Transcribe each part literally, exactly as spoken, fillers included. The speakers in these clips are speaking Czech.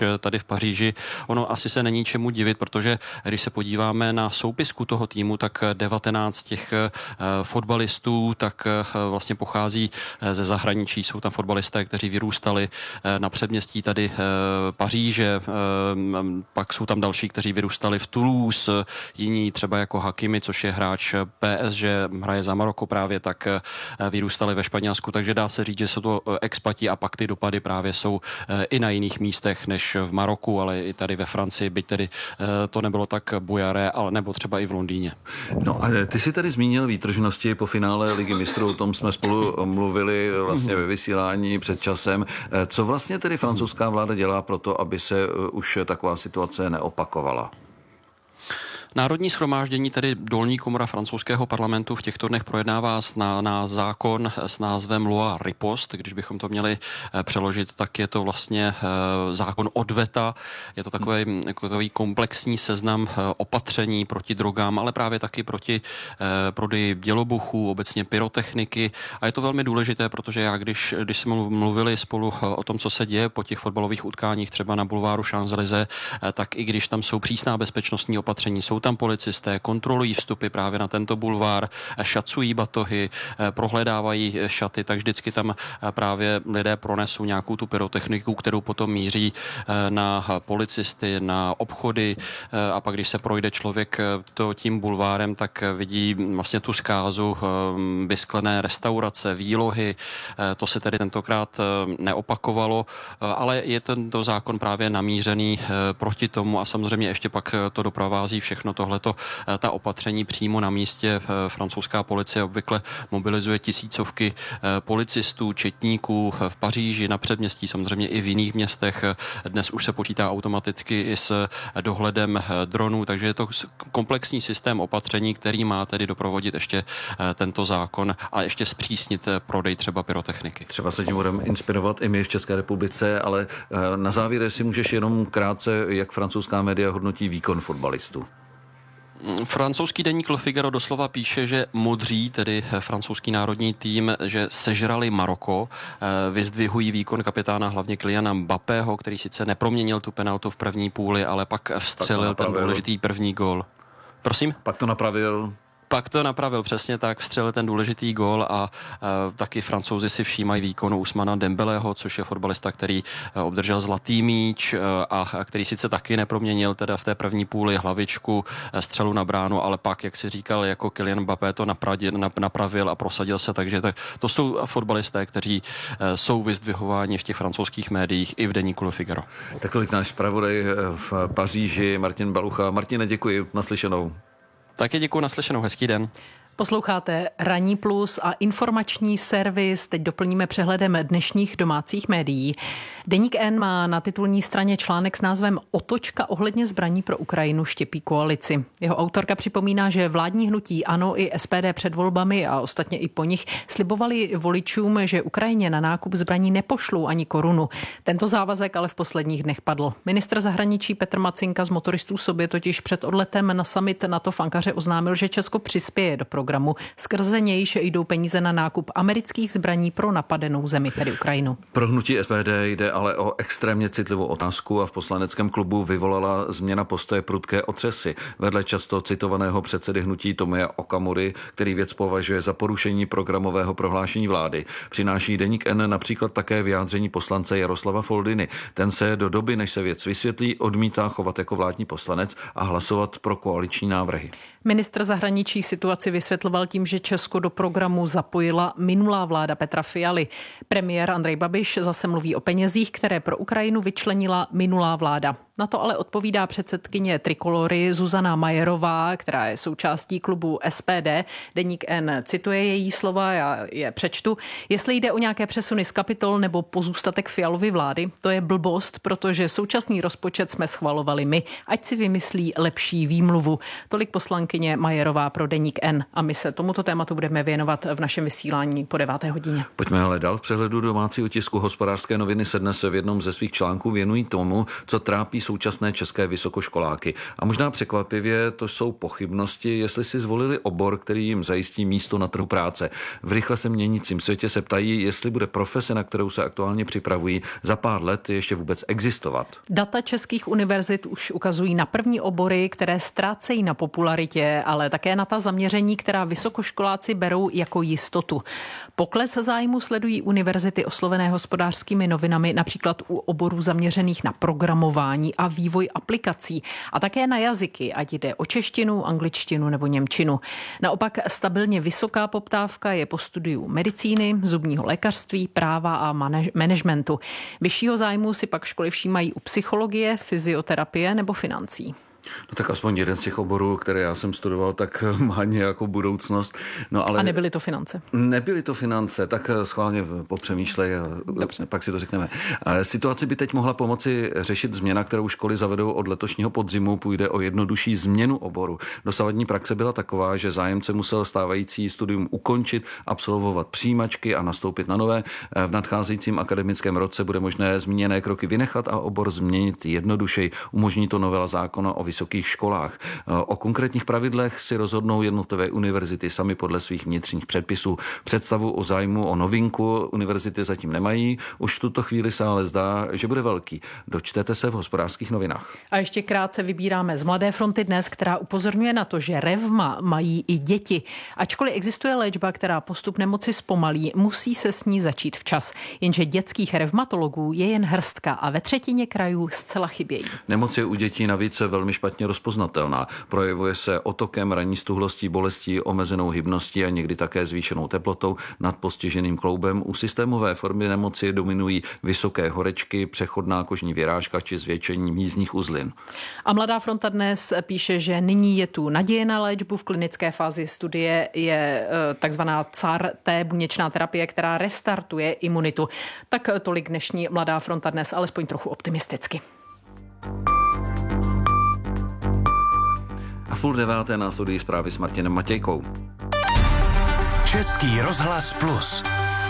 tady v Paříži. Ono asi se není čemu divit, protože když se podíváme na soupisku toho týmu, tak devatenáct těch fotbalistů tak vlastně pochází ze zahraničí. Jsou tam fotbalisté, kteří vyrůstali na předměstí tady Paříže, pak jsou tam další, kteří vyrůstali v Toulouse, jiní třeba jako Hakimi, což je hráč P S G, hraje za Maroko právě, tak vyrůstali ve Španělsku, takže dá se říct, že jsou to expati a pak ty dopady právě jsou i na jiných místech než v Maroku, ale i tady ve Francii, byť tedy to nebylo tak bujaré, ale nebo třeba i v Londýně. No a ty si tady zmínil výtržnosti po finále Ligy mistrů, o tom jsme spolu mluvili vlastně ve vysílání před časem. Co vlastně tedy francouzská vláda dělá pro to, aby se už taková situace neopakovala? Národní shromáždění, tedy dolní komora francouzského parlamentu, v těchto dnech projednává na, na zákon s názvem Loi Riposte. Když bychom to měli přeložit, tak je to vlastně zákon odveta. Je to takový, takový komplexní seznam opatření proti drogám, ale právě taky proti prodeji dělobuchů, obecně pyrotechniky. A je to velmi důležité, protože já, když, když jsme mluvili spolu o tom, co se děje po těch fotbalových utkáních, třeba na bulváru Champs-Élysées, tak i když tam jsou přísná bezpečnostní opatření, jsou tam policisté, kontrolují vstupy právě na tento bulvár, šacují batohy, prohledávají šaty, tak vždycky tam právě lidé pronesou nějakou tu pyrotechniku, kterou potom míří na policisty, na obchody, a pak když se projde člověk to tím bulvárem, tak vidí vlastně tu zkázu, vysklené restaurace, výlohy. To se tedy tentokrát neopakovalo, ale je tento zákon právě namířený proti tomu a samozřejmě ještě pak to doprovází všechno tohleto, ta opatření přímo na místě. Francouzská policie obvykle mobilizuje tisícovky policistů, četníků v Paříži, na předměstí, samozřejmě i v jiných městech. Dnes už se počítá automaticky i s dohledem dronů, takže je to komplexní systém opatření, který má tedy doprovodit ještě tento zákon a ještě zpřísnit prodej třeba pyrotechniky. Třeba se tím budeme inspirovat i my v České republice, ale na závěr si můžeš jenom krátce, jak francouzská média hodnotí výkon fotbalistů. Francouzský deník Le Figaro doslova píše, že modří, tedy francouzský národní tým, že sežrali Maroko, vyzdvihují výkon kapitána hlavně Kyliana Mbappého, který sice neproměnil tu penaltu v první půli, ale pak vstřelil ten důležitý první gól. Prosím? Pak to napravil. Pak to napravil přesně tak, vstřelil ten důležitý gól a, a taky Francouzi si všímají výkonu Ousmana Dembeleho, což je fotbalista, který obdržel zlatý míč a, a který sice taky neproměnil teda v té první půli hlavičku střelu na bránu, ale pak, jak si říkal, jako Kylian Mbappé to napravil, napravil a prosadil se, takže tak, to jsou fotbalisté, kteří jsou vyzdvihováni v těch francouzských médiích i v deníku Le Figaro. Tak tolik náš zpravodaj v Paříži, Martin Balucha. Martine, děkuji, naslyšenou. Taky děkuji, naslyšenou, hezký den. Posloucháte Ranní plus a informační servis. Teď doplníme přehledem dnešních domácích médií. Deník N má na titulní straně článek s názvem Otočka ohledně zbraní pro Ukrajinu štěpí koalici. Jeho autorka připomíná, že vládní hnutí ANO i S P D před volbami a ostatně i po nich slibovali voličům, že Ukrajině na nákup zbraní nepošlou ani korunu. Tento závazek ale v posledních dnech padl. Ministr zahraničí Petr Macinka z Motoristů sobě totiž před odletem na summit NATO v Ankaře oznámil, že Česko přispěje do programu. Skrze nějž jdou peníze na nákup amerických zbraní pro napadenou zemi, tedy Ukrajinu. Pro hnutí S P D jde ale o extrémně citlivou otázku a v poslaneckém klubu vyvolala změna postoje prudké otřesy. Vedle často citovaného předsedy hnutí Tomia Okamury, který věc považuje za porušení programového prohlášení vlády, přináší deník N například také vyjádření poslance Jaroslava Foldyny. Ten se do doby, než se věc vysvětlí, odmítá chovat jako vládní poslanec a hlasovat pro koaliční návrhy. Ministr zahraničí situaci vysvětloval tím, že Česko do programu zapojila minulá vláda Petra Fialy. Premiér Andrej Babiš zase mluví o penězích, které pro Ukrajinu vyčlenila minulá vláda. Na to ale odpovídá předsedkyně Trikolory Zuzana Majerová, která je součástí klubu S P D. Deník N cituje její slova, já je přečtu. Jestli jde o nějaké přesuny z kapitol nebo pozůstatek Fialovy vlády, to je blbost, protože současný rozpočet jsme schvalovali my. Ať si vymyslí lepší výmluvu. Tolik poslankyně Majerová pro Deník N. A my se tomuto tématu budeme věnovat v našem vysílání po deváté hodině. Pojďme ale dál v přehledu domácího tisku. Hospodářské noviny se dnes v jednom ze svých článků věnují tomu, co trápí současné české vysokoškoláky. A možná překvapivě to jsou pochybnosti, jestli si zvolili obor, který jim zajistí místo na trhu práce. V rychle se měnícím světě se ptají, jestli bude profese, na kterou se aktuálně připravují, za pár let ještě vůbec existovat. Data českých univerzit už ukazují na první obory, které ztrácejí na popularitě, ale také na ta zaměření, která vysokoškoláci berou jako jistotu. Pokles zájmu sledují univerzity oslovené Hospodářskými novinami, například u oborů zaměřených na programování a vývoj aplikací a také na jazyky, ať jde o češtinu, angličtinu nebo němčinu. Naopak stabilně vysoká poptávka je po studiu medicíny, zubního lékařství, práva a managementu. Vyššího zájmu si pak školy všímají u psychologie, fyzioterapie nebo financí. No tak aspoň jeden z těch oborů, které já jsem studoval, tak má nějakou budoucnost. No, ale a nebyly to finance? Nebyly to finance, tak schválně popřemýšlej a Dobře. Pak si to řekneme. Situaci by teď mohla pomoci řešit změna, kterou školy zavedou od letošního podzimu. Půjde o jednodušší změnu oboru. Dosavadní praxe byla taková, že zájemce musel stávající studium ukončit, absolvovat přijímačky a nastoupit na nové. V nadcházejícím akademickém roce bude možné zmíněné kroky vynechat a obor změnit jednodušeji. Umožní to novela zákona o vysokých školách. O konkrétních pravidlech si rozhodnou jednotlivé univerzity sami podle svých vnitřních předpisů. Představu o zájmu o novinku univerzity zatím nemají. Už v tuto chvíli se ale zdá, že bude velký. Dočtete se v Hospodářských novinách. A ještě krátce vybíráme z Mladé fronty dnes, která upozorňuje na to, že revma mají i děti. Ačkoliv existuje léčba, která postup nemoci zpomalí, musí se s ní začít včas. Jenže dětských revmatologů je jen hrstka a ve třetině krajů zcela chybějí. Nemoc je u dětí navíc velmi špatně rozpoznatelná. Projevuje se otokem, ranní stuhlostí, bolestí, omezenou hybností a někdy také zvýšenou teplotou nad postiženým kloubem. U systémové formy nemoci dominují vysoké horečky, přechodná kožní vyrážka či zvětšení mízních uzlin. A Mladá fronta dnes píše, že nyní je tu naděje na léčbu. V klinické fázi studie je takzvaná C A R-T buněčná terapie, která restartuje imunitu. Tak tolik dnešní Mladá fronta dnes, alespoň trochu optimisticky. A půl deváté následují zprávy s Martinem Matějkou. Český rozhlas Plus.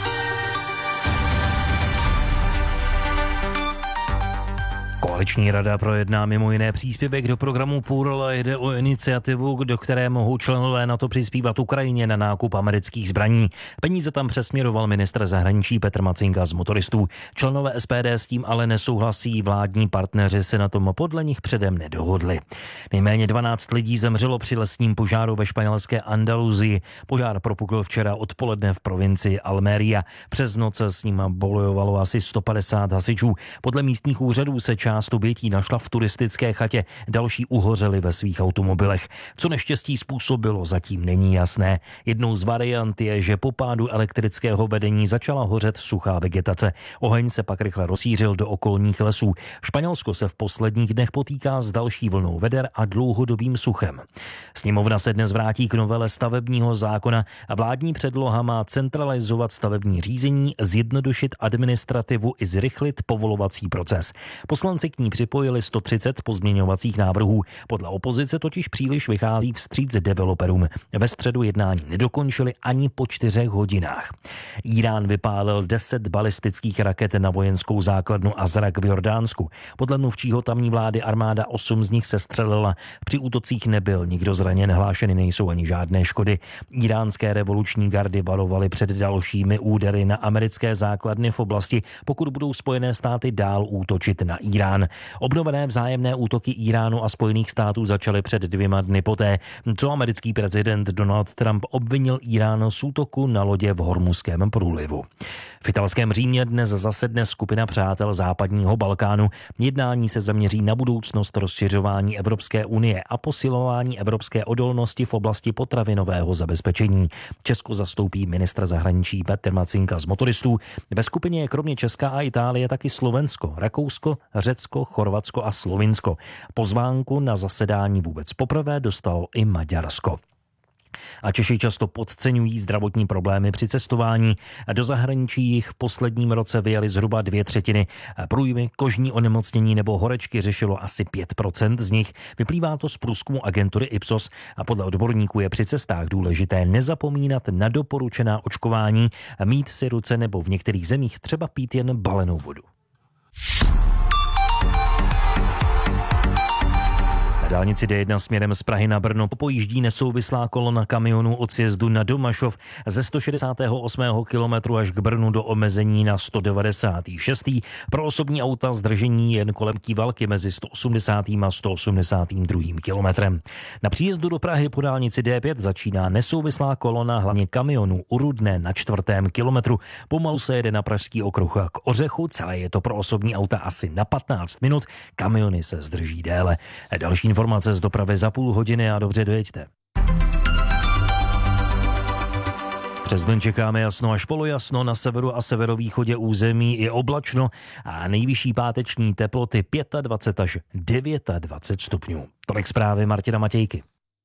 Koaliční rada projedná mimo jiné příspěvek do programu P U R L. Jde o iniciativu, do které mohou členové NATO přispívat Ukrajině na nákup amerických zbraní. Peníze tam přesměroval ministr zahraničí Petr Macinka z Motoristů. Členové S P D s tím ale nesouhlasí, vládní partneři se na tom podle nich předem nedohodli. Nejméně dvanáct lidí zemřelo při lesním požáru ve španělské Andaluzii. Požár propukl včera odpoledne v provincii Almería. Přes noc s ním bojovalo asi sto padesát hasičů. Podle místních úřadů se část obětí našla v turistické chatě, další uhořeli ve svých automobilech. Co neštěstí způsobilo, zatím není jasné. Jednou z variant je, že po pádu elektrického vedení začala hořet suchá vegetace. Oheň se pak rychle rozšířil do okolních lesů. Španělsko se v posledních dnech potýká s další vlnou veder a dlouhodobým suchem. Sněmovna se dnes vrátí k novele stavebního zákona a vládní předloha má centralizovat stavební řízení, zjednodušit administrativu i zrychlit povolovací proces. Poslanci k ní připojili sto třicet pozměňovacích návrhů. Podle opozice totiž příliš vychází vstříc developerům. Ve středu jednání nedokončili ani po čtyřech hodinách. Irán vypálil deset balistických raket na vojenskou základnu Azrak v Jordánsku. Podle mluvčího tamní vlády armáda osm z nich sestřelila. Při útocích nebyl nikdo zraněn, hlášeny nejsou ani žádné škody. Iránské revoluční gardy varovaly před dalšími údery na americké základny v oblasti, pokud budou Spojené státy dál útočit na Irán. Obnovené vzájemné útoky Iránu a Spojených států začaly před dvěma dny poté, co americký prezident Donald Trump obvinil Irán z útoku na lodě v Hormuzském průlivu. V italském Římě dnes zasedne skupina přátel západního Balkánu. Jednání se zaměří na budoucnost rozšiřování Evropské unie a posilování evropské odolnosti v oblasti potravinového zabezpečení. Česko zastoupí ministr zahraničí Petr Macinka z Motoristů. Ve skupině je kromě Česka a Itálie taky Slovensko, Rakousko, Řecko, Chorvatsko a Slovinsko. Pozvánku na zasedání vůbec poprvé dostalo i Maďarsko. A Češi často podceňují zdravotní problémy při cestování. Do zahraničí jich v posledním roce vyjeli zhruba dvě třetiny. Průjmy, kožní onemocnění nebo horečky řešilo asi pět procent z nich. Vyplývá to z průzkumu agentury Ipsos a podle odborníků je při cestách důležité nezapomínat na doporučená očkování, mít si ruce nebo v některých zemích třeba pít jen balenou vodu. dálnici D jedna směrem z Prahy na Brno popojíždí nesouvislá kolona kamionů od sjezdu na Domašov ze sto šedesátého osmého kilometru až k Brnu do omezení na sto devadesátý šestý Pro osobní auta zdržení jen kolem Kývalky mezi sto osmdesátým a sto osmdesátým druhým kilometrem. Na příjezdu do Prahy po dálnici D pět začíná nesouvislá kolona hlavně kamionů u Rudné na čtvrtém kilometru. Pomalu se jede na Pražský okruh k Ořechu, celé je to pro osobní auta asi na patnáct minut, kamiony se zdrží déle. Další informace z dopravy za půl hodiny a dobře dojeďte. Přes den čekáme jasno až polojasno, na severu a severovýchodě území i oblačno a nejvyšší páteční teploty dvacet pět až dvacet devět stupňů. Tolik zprávy Martina Matějky.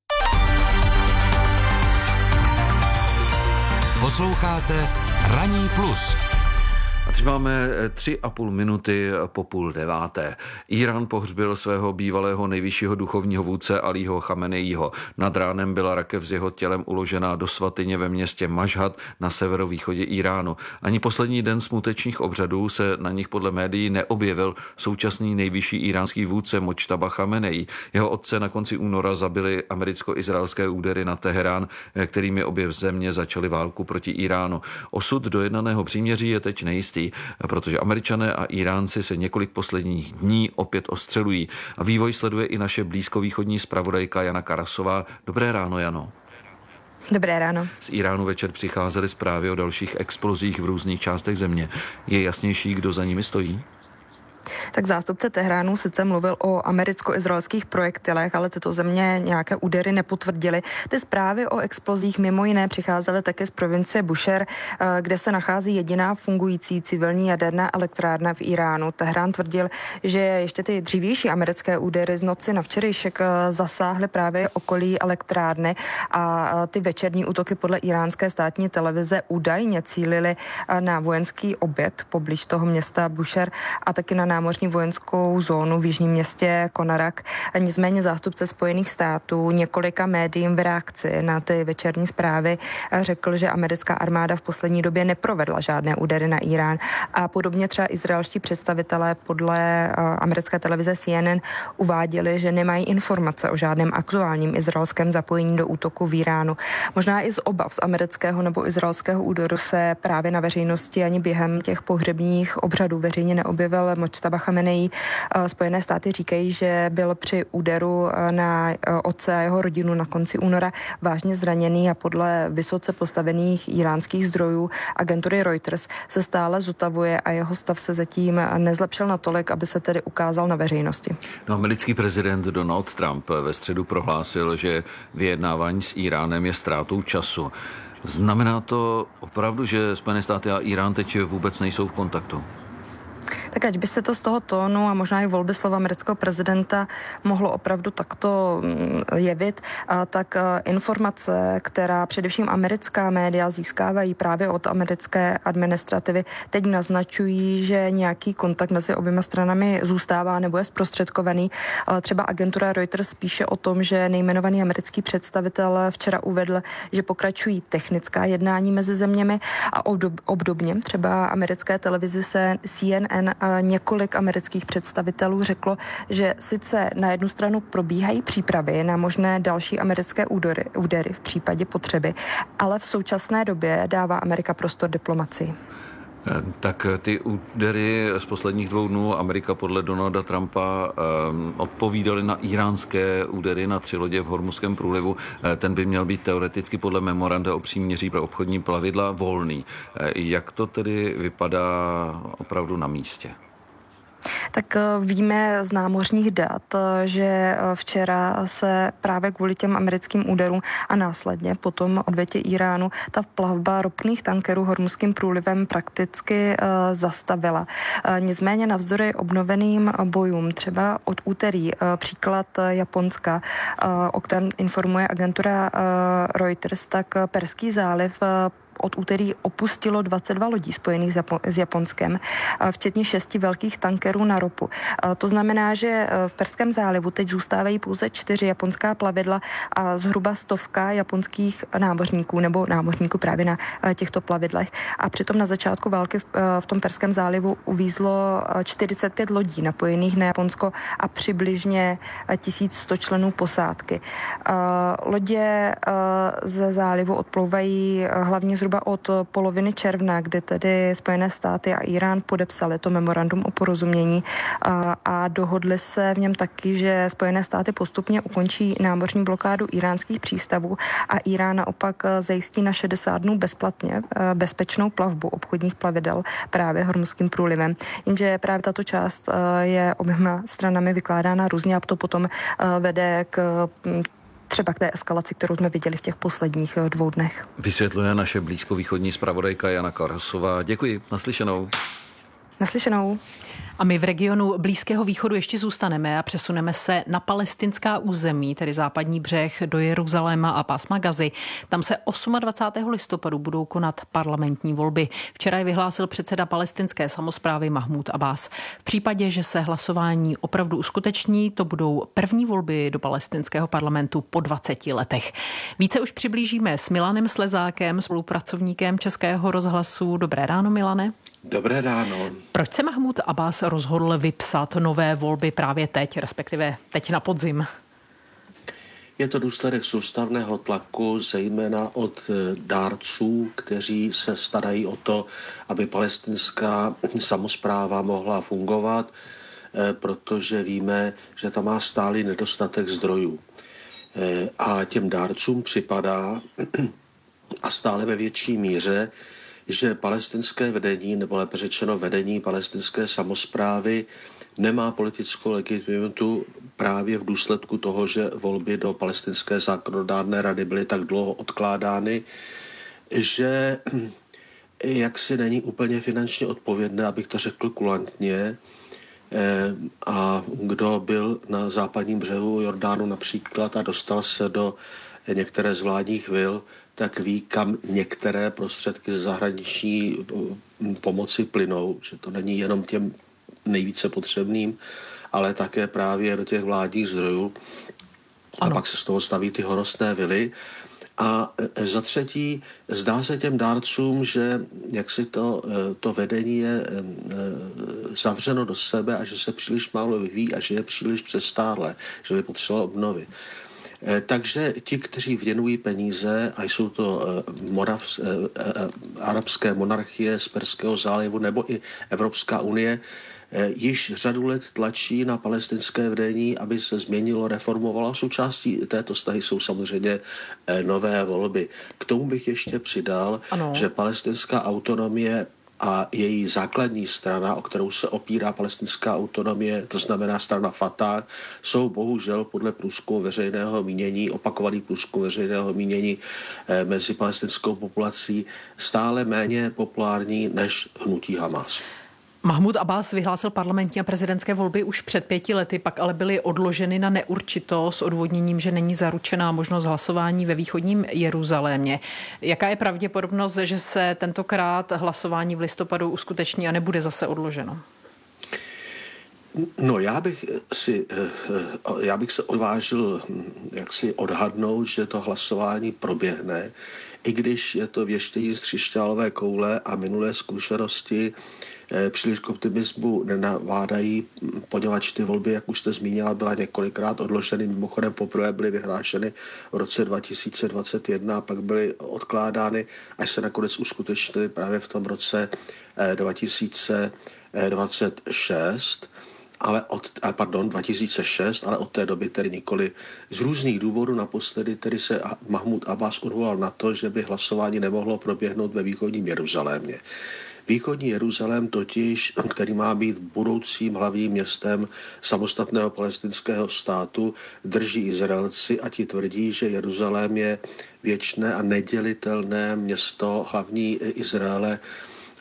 Posloucháte Ranní plus. A teď máme tři a půl minuty po půl deváté. Irán pohřbil svého bývalého nejvyššího duchovního vůdce Alího Chameneího. Nad ránem byla rakev s jeho tělem uložená do svatyně ve městě Mašhad na severovýchodě Iránu. Ani poslední den smutečných obřadů se na nich podle médií neobjevil současný nejvyšší iránský vůdce Mojtaba Chameneí. Jeho otce na konci února zabili americko-izraelské údery na Teherán, kterými obě země začaly válku proti Iránu. Osud dojednaného příměří je teď nejistý, protože Američané a Iránci se několik posledních dní opět ostřelují. A vývoj sleduje i naše blízkovýchodní zpravodajka Jana Karasová. Dobré ráno, Jano. Dobré ráno. Z Iránu večer přicházely zprávy o dalších explozích v různých částech země. Je jasnější, kdo za nimi stojí? Tak zástupce Tehránu sice mluvil o americko-izraelských projektilech, ale tyto země nějaké údery nepotvrdily. Ty zprávy o explozích mimo jiné přicházely také z provincie Bushehr, kde se nachází jediná fungující civilní jaderná elektrárna v Iránu. Tehrán tvrdil, že ještě ty dřívější americké údery z noci na včerejšek zasáhly právě okolí elektrárny a ty večerní útoky podle iránské státní televize údajně cílily na vojenský objekt poblíž toho města Bushehr a taky na námořní vojenskou zónu v jižním městě Konarak. Nicméně zástupce Spojených států několika médiím v reakci na ty večerní zprávy řekl, že americká armáda v poslední době neprovedla žádné údery na Irán a podobně třeba izraelští představitelé podle americké televize C N N uváděli, že nemají informace o žádném aktuálním izraelském zapojení do útoku v Iránu. Možná i z obav z amerického nebo izraelského úderu se právě na veřejnosti ani během těch pohřebních obřadů veřejně neobjevil Mojtaba Chameneí. Spojené státy říkají, že byl při úderu na otce a jeho rodinu na konci února vážně zraněný a podle vysoce postavených iránských zdrojů agentury Reuters se stále zotavuje a jeho stav se zatím nezlepšil natolik, aby se tedy ukázal na veřejnosti. No, americký prezident Donald Trump ve středu prohlásil, že vyjednávání s Iránem je ztrátou času. Znamená to opravdu, že Spojené státy a Irán teď vůbec nejsou v kontaktu? Tak ať by se to z toho tónu a možná i volby slova amerického prezidenta mohlo opravdu takto jevit, tak informace, která především americká média získávají právě od americké administrativy, teď naznačují, že nějaký kontakt mezi oběma stranami zůstává nebo je zprostředkovaný. Třeba agentura Reuters píše o tom, že nejmenovaný americký představitel včera uvedl, že pokračují technická jednání mezi zeměmi a obdobně třeba americké televizi se C N N několik amerických představitelů řeklo, že sice na jednu stranu probíhají přípravy na možné další americké údery, údery v případě potřeby, ale v současné době dává Amerika prostor diplomacii. Tak ty údery z posledních dvou dnů Amerika podle Donalda Trumpa um, odpovídaly na iránské údery na tři lodě v Hormuzském průlivu. Ten by měl být teoreticky podle memoranda o příměří pro obchodní plavidla volný. Jak to tedy vypadá opravdu na místě? Tak víme z námořních dat, že včera se právě kvůli těm americkým úderům a následně potom odvětě Iránu ta plavba ropných tankerů Hormuzským průlivem prakticky zastavila. Nicméně navzdory obnoveným bojům, třeba od úterý příklad Japonska, o kterém informuje agentura Reuters, tak Perský záliv od úterý opustilo dvacet dva lodí spojených s Japonskem, včetně šesti velkých tankerů na ropu. To znamená, že v Perském zálivu teď zůstávají pouze čtyři japonská plavidla a zhruba stovka japonských námořníků nebo námořníků právě na těchto plavidlech. A přitom na začátku války v tom Perském zálivu uvízlo čtyřicet pět lodí napojených na Japonsko a přibližně tisíc sto členů posádky. Lodě ze zálivu odplouvají hlavně zhruba od poloviny června, kde tedy Spojené státy a Irán podepsali to memorandum o porozumění a, a dohodli se v něm taky, že Spojené státy postupně ukončí námořní blokádu iránských přístavů a Irán naopak zajistí na šedesát dnů bezplatně bezpečnou plavbu obchodních plavidel právě Hormuzským průlivem. Jenže právě tato část je oběma stranami vykládána různě a to potom vede k třeba k té eskalaci, kterou jsme viděli v těch posledních dvou dnech. Vysvětluje naše blízkovýchodní zpravodajka Jana Karhasová. Děkuji, naslyšenou. Naslyšenou. A my v regionu Blízkého východu ještě zůstaneme a přesuneme se na palestinská území, tedy západní břeh do Jeruzaléma a pásma Gazy. Tam se dvacátého osmého listopadu budou konat parlamentní volby. Včera je vyhlásil předseda palestinské samosprávy Mahmúd Abbás. V případě, že se hlasování opravdu uskuteční, to budou první volby do palestinského parlamentu po dvaceti letech. Více už přiblížíme s Milanem Slezákem, spolupracovníkem Českého rozhlasu. Dobré ráno, Milane. Dobré ráno. Proč se Mahmúd Abbás rozhodl vypsat nové volby právě teď, respektive teď na podzim? Je to důsledek soustavného tlaku, zejména od dárců, kteří se starají o to, aby palestinská samospráva mohla fungovat, protože víme, že tam má stálý nedostatek zdrojů. A těm dárcům připadá a stále ve větší míře, že palestinské vedení, nebo lépe řečeno vedení palestinské samosprávy nemá politickou legitimitu právě v důsledku toho, že volby do palestinské zákonodárné rady byly tak dlouho odkládány, že jaksi není úplně finančně odpovědné, abych to řekl kulantně, a kdo byl na západním břehu Jordánu například a dostal se do některé z vládních vil, tak ví, kam některé prostředky ze zahraniční pomoci plynou, že to není jenom těm nejvíce potřebným, ale také právě do těch vládních zdrojů. Ano. A pak se z toho staví ty horostné vily. A za třetí, zdá se těm dárcům, že jak si to, to vedení je zavřeno do sebe a že se příliš málo vyvíjí a že je příliš přestárlé, že by potřebovalo obnovy. Takže ti, kteří věnují peníze, a jsou to moravs, arabské monarchie z Perského zálivu nebo i Evropská unie, již řadu let tlačí na palestinské vedení, aby se změnilo, reformovalo. Součástí této snahy jsou samozřejmě nové volby. K tomu bych ještě přidal, ano. že palestinská autonomie a její základní strana, o kterou se opírá palestinská autonomie, to znamená strana Fatah, jsou bohužel podle průzkumu veřejného mínění, opakovaný průzkum veřejného mínění eh, mezi palestinskou populací stále méně populární než hnutí Hamas. Mahmúd Abbás vyhlásil parlamentní a prezidentské volby už před pěti lety, pak ale byly odloženy na neurčito s odvodněním, že není zaručená možnost hlasování ve východním Jeruzalémě. Jaká je pravděpodobnost, že se tentokrát hlasování v listopadu uskuteční a nebude zase odloženo? No, já bych si, já bych se odvážil jaksi odhadnout, že to hlasování proběhne, i když je to věštění z křišťálové koule a minulé zkušenosti příliš k optimismu nenavádají, poněvadž ty volby, jak už jste zmínila, byla několikrát odloženy. Mimochodem poprvé byly vyhlášeny v roce dva tisíce dvacet jedna a pak byly odkládány, až se nakonec uskutečnily právě v tom roce dva tisíce dvacet šest. Ale od, pardon, dva tisíce šest, ale od té doby tedy nikoli. Z různých důvodů naposledy tedy se Mahmúd Abbás odvolal na to, že by hlasování nemohlo proběhnout ve východním Jeruzalémě. Východní Jeruzalém totiž, který má být budoucím hlavním městem samostatného palestinského státu, drží Izraelci a ti tvrdí, že Jeruzalém je věčné a nedělitelné město hlavní Izraele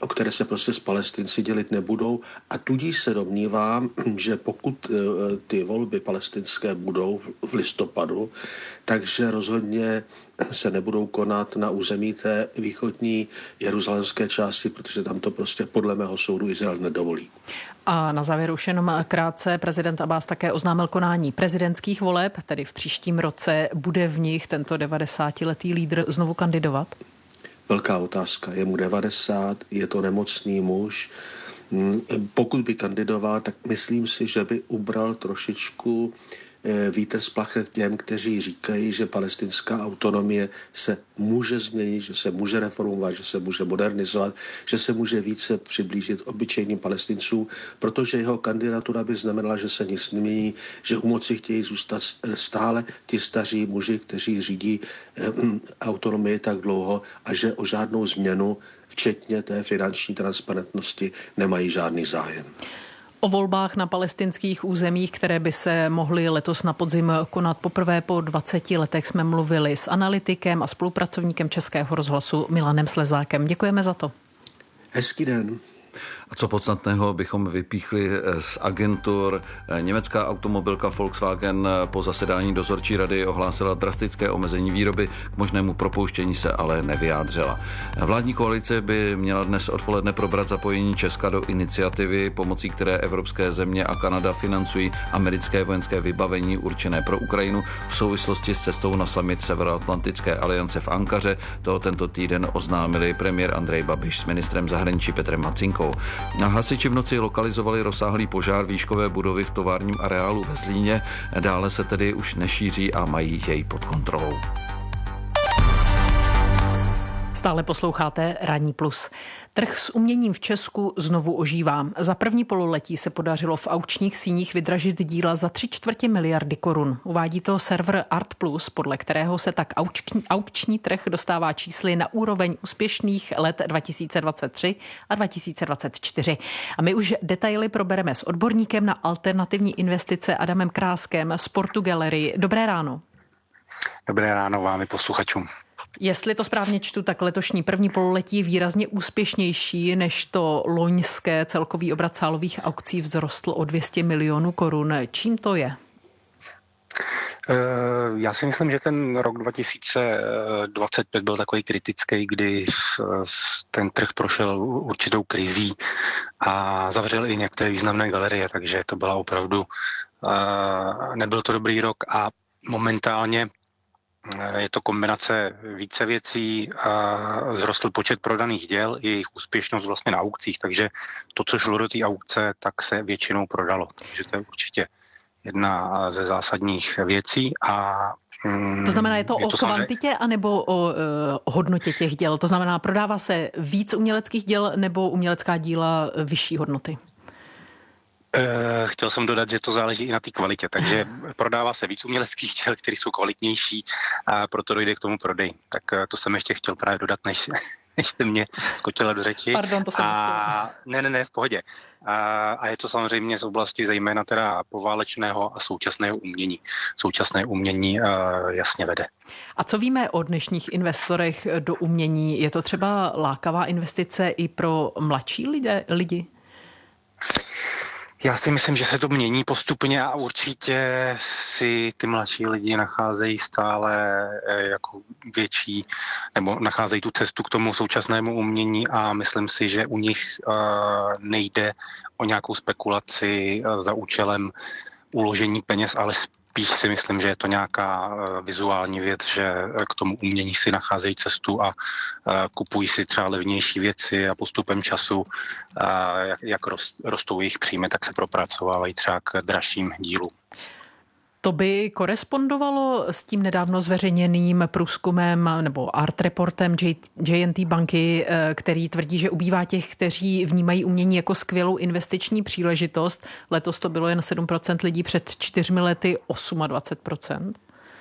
o které se prostě s Palestinci dělit nebudou a tudíž se domnívám, že pokud ty volby palestinské budou v listopadu, takže rozhodně se nebudou konat na území té východní jeruzalémské části, protože tam to prostě podle mého soudu Izrael nedovolí. A na závěr už jenom krátce, prezident Abbás také oznámil konání prezidentských voleb, tedy v příštím roce. Bude v nich tento devadesátiletý lídr znovu kandidovat? Velká otázka. Je mu devadesát, je to nemocný muž. Pokud by kandidoval, tak myslím si, že by ubral trošičku vítr z plachet těm, kteří říkají, že palestinská autonomie se může změnit, že se může reformovat, že se může modernizovat, že se může více přiblížit obyčejným Palestincům, protože jeho kandidatura by znamenala, že se nic nemění, že u moci chtějí zůstat stále ti staří muži, kteří řídí autonomii tak dlouho a že o žádnou změnu, včetně té finanční transparentnosti, nemají žádný zájem. O volbách na palestinských územích, které by se mohly letos na podzim konat poprvé po dvaceti letech, jsme mluvili s analytikem a spolupracovníkem Českého rozhlasu Milanem Slezákem. Děkujeme za to. Hezký den. A co podstatného bychom vypíchli z agentur. Německá automobilka Volkswagen po zasedání dozorčí rady ohlásila drastické omezení výroby, k možnému propouštění se ale nevyjádřila. Vládní koalice by měla dnes odpoledne probrat zapojení Česka do iniciativy, pomocí které evropské země a Kanada financují americké vojenské vybavení určené pro Ukrajinu v souvislosti s cestou na summit Severoatlantické aliance v Ankaře. To tento týden oznámili premiér Andrej Babiš s ministrem zahraničí Petrem Macinkou. A hasiči v noci lokalizovali rozsáhlý požár výškové budovy v továrním areálu ve Zlíně. Dále se tedy už nešíří a mají jej pod kontrolou. Stále posloucháte Ranní plus. Trh s uměním v Česku znovu ožívá. Za první pololetí se podařilo v aukčních síních vydražit díla za tři čtvrtě miliardy korun. Uvádí to server Art Plus, podle kterého se tak aukční, aukční trh dostává čísly na úroveň úspěšných let dva tisíce dvacet tři a dva tisíce dvacet čtyři. A my už detaily probereme s odborníkem na alternativní investice Adamem Kráskem z Portu Gallery. Dobré ráno. Dobré ráno vám i posluchačům. Jestli to správně čtu, tak letošní první pololetí je výrazně úspěšnější než to loňské. Celkový obrat sálových aukcí vzrostl o dvě stě milionů korun. Čím to je? Já si myslím, že ten rok dva tisíce dvacet pět byl takový kritický, kdy ten trh prošel určitou krizí a zavřel i některé významné galerie, takže to byla opravdu, nebyl to dobrý rok a momentálně je to kombinace více věcí, a vzrostl počet prodaných děl i jejich úspěšnost vlastně na aukcích, takže to, co šlo do té aukce, tak se většinou prodalo. Takže to je určitě jedna ze zásadních věcí. A to znamená, je to je o to kvantitě samozřejmě... anebo o, o hodnotě těch děl? To znamená, prodává se víc uměleckých děl nebo umělecká díla vyšší hodnoty? Chtěl jsem dodat, že to záleží i na té kvalitě, takže prodává se víc uměleckých děl, které jsou kvalitnější a proto dojde k tomu prodeji. Tak to jsem ještě chtěl právě dodat, než, než jste mě skočila do řeči. Pardon, to jsem a... Ne, ne, ne, v pohodě. A, a je to samozřejmě z oblasti zejména teda poválečného a současného umění. Současné umění uh, jasně vede. A co víme o dnešních investorech do umění? Je to třeba lákavá investice i pro mladší lidé, lidi? Já si myslím, že se to mění postupně a určitě si ty mladší lidi nacházejí stále jako větší, nebo nacházejí tu cestu k tomu současnému umění a myslím si, že u nich nejde o nějakou spekulaci za účelem uložení peněz, ale spíš si myslím, že je to nějaká vizuální věc, že k tomu umění si nacházejí cestu a kupují si třeba levnější věci a postupem času, jak, jak rostou jejich příjmy, tak se propracovávají třeba k dražším dílům. To by korespondovalo s tím nedávno zveřejněným průzkumem nebo art reportem J and T banky, který tvrdí, že ubývá těch, kteří vnímají umění jako skvělou investiční příležitost. Letos to bylo jen sedm procent lidí, před čtyřmi lety dvacet osm procent.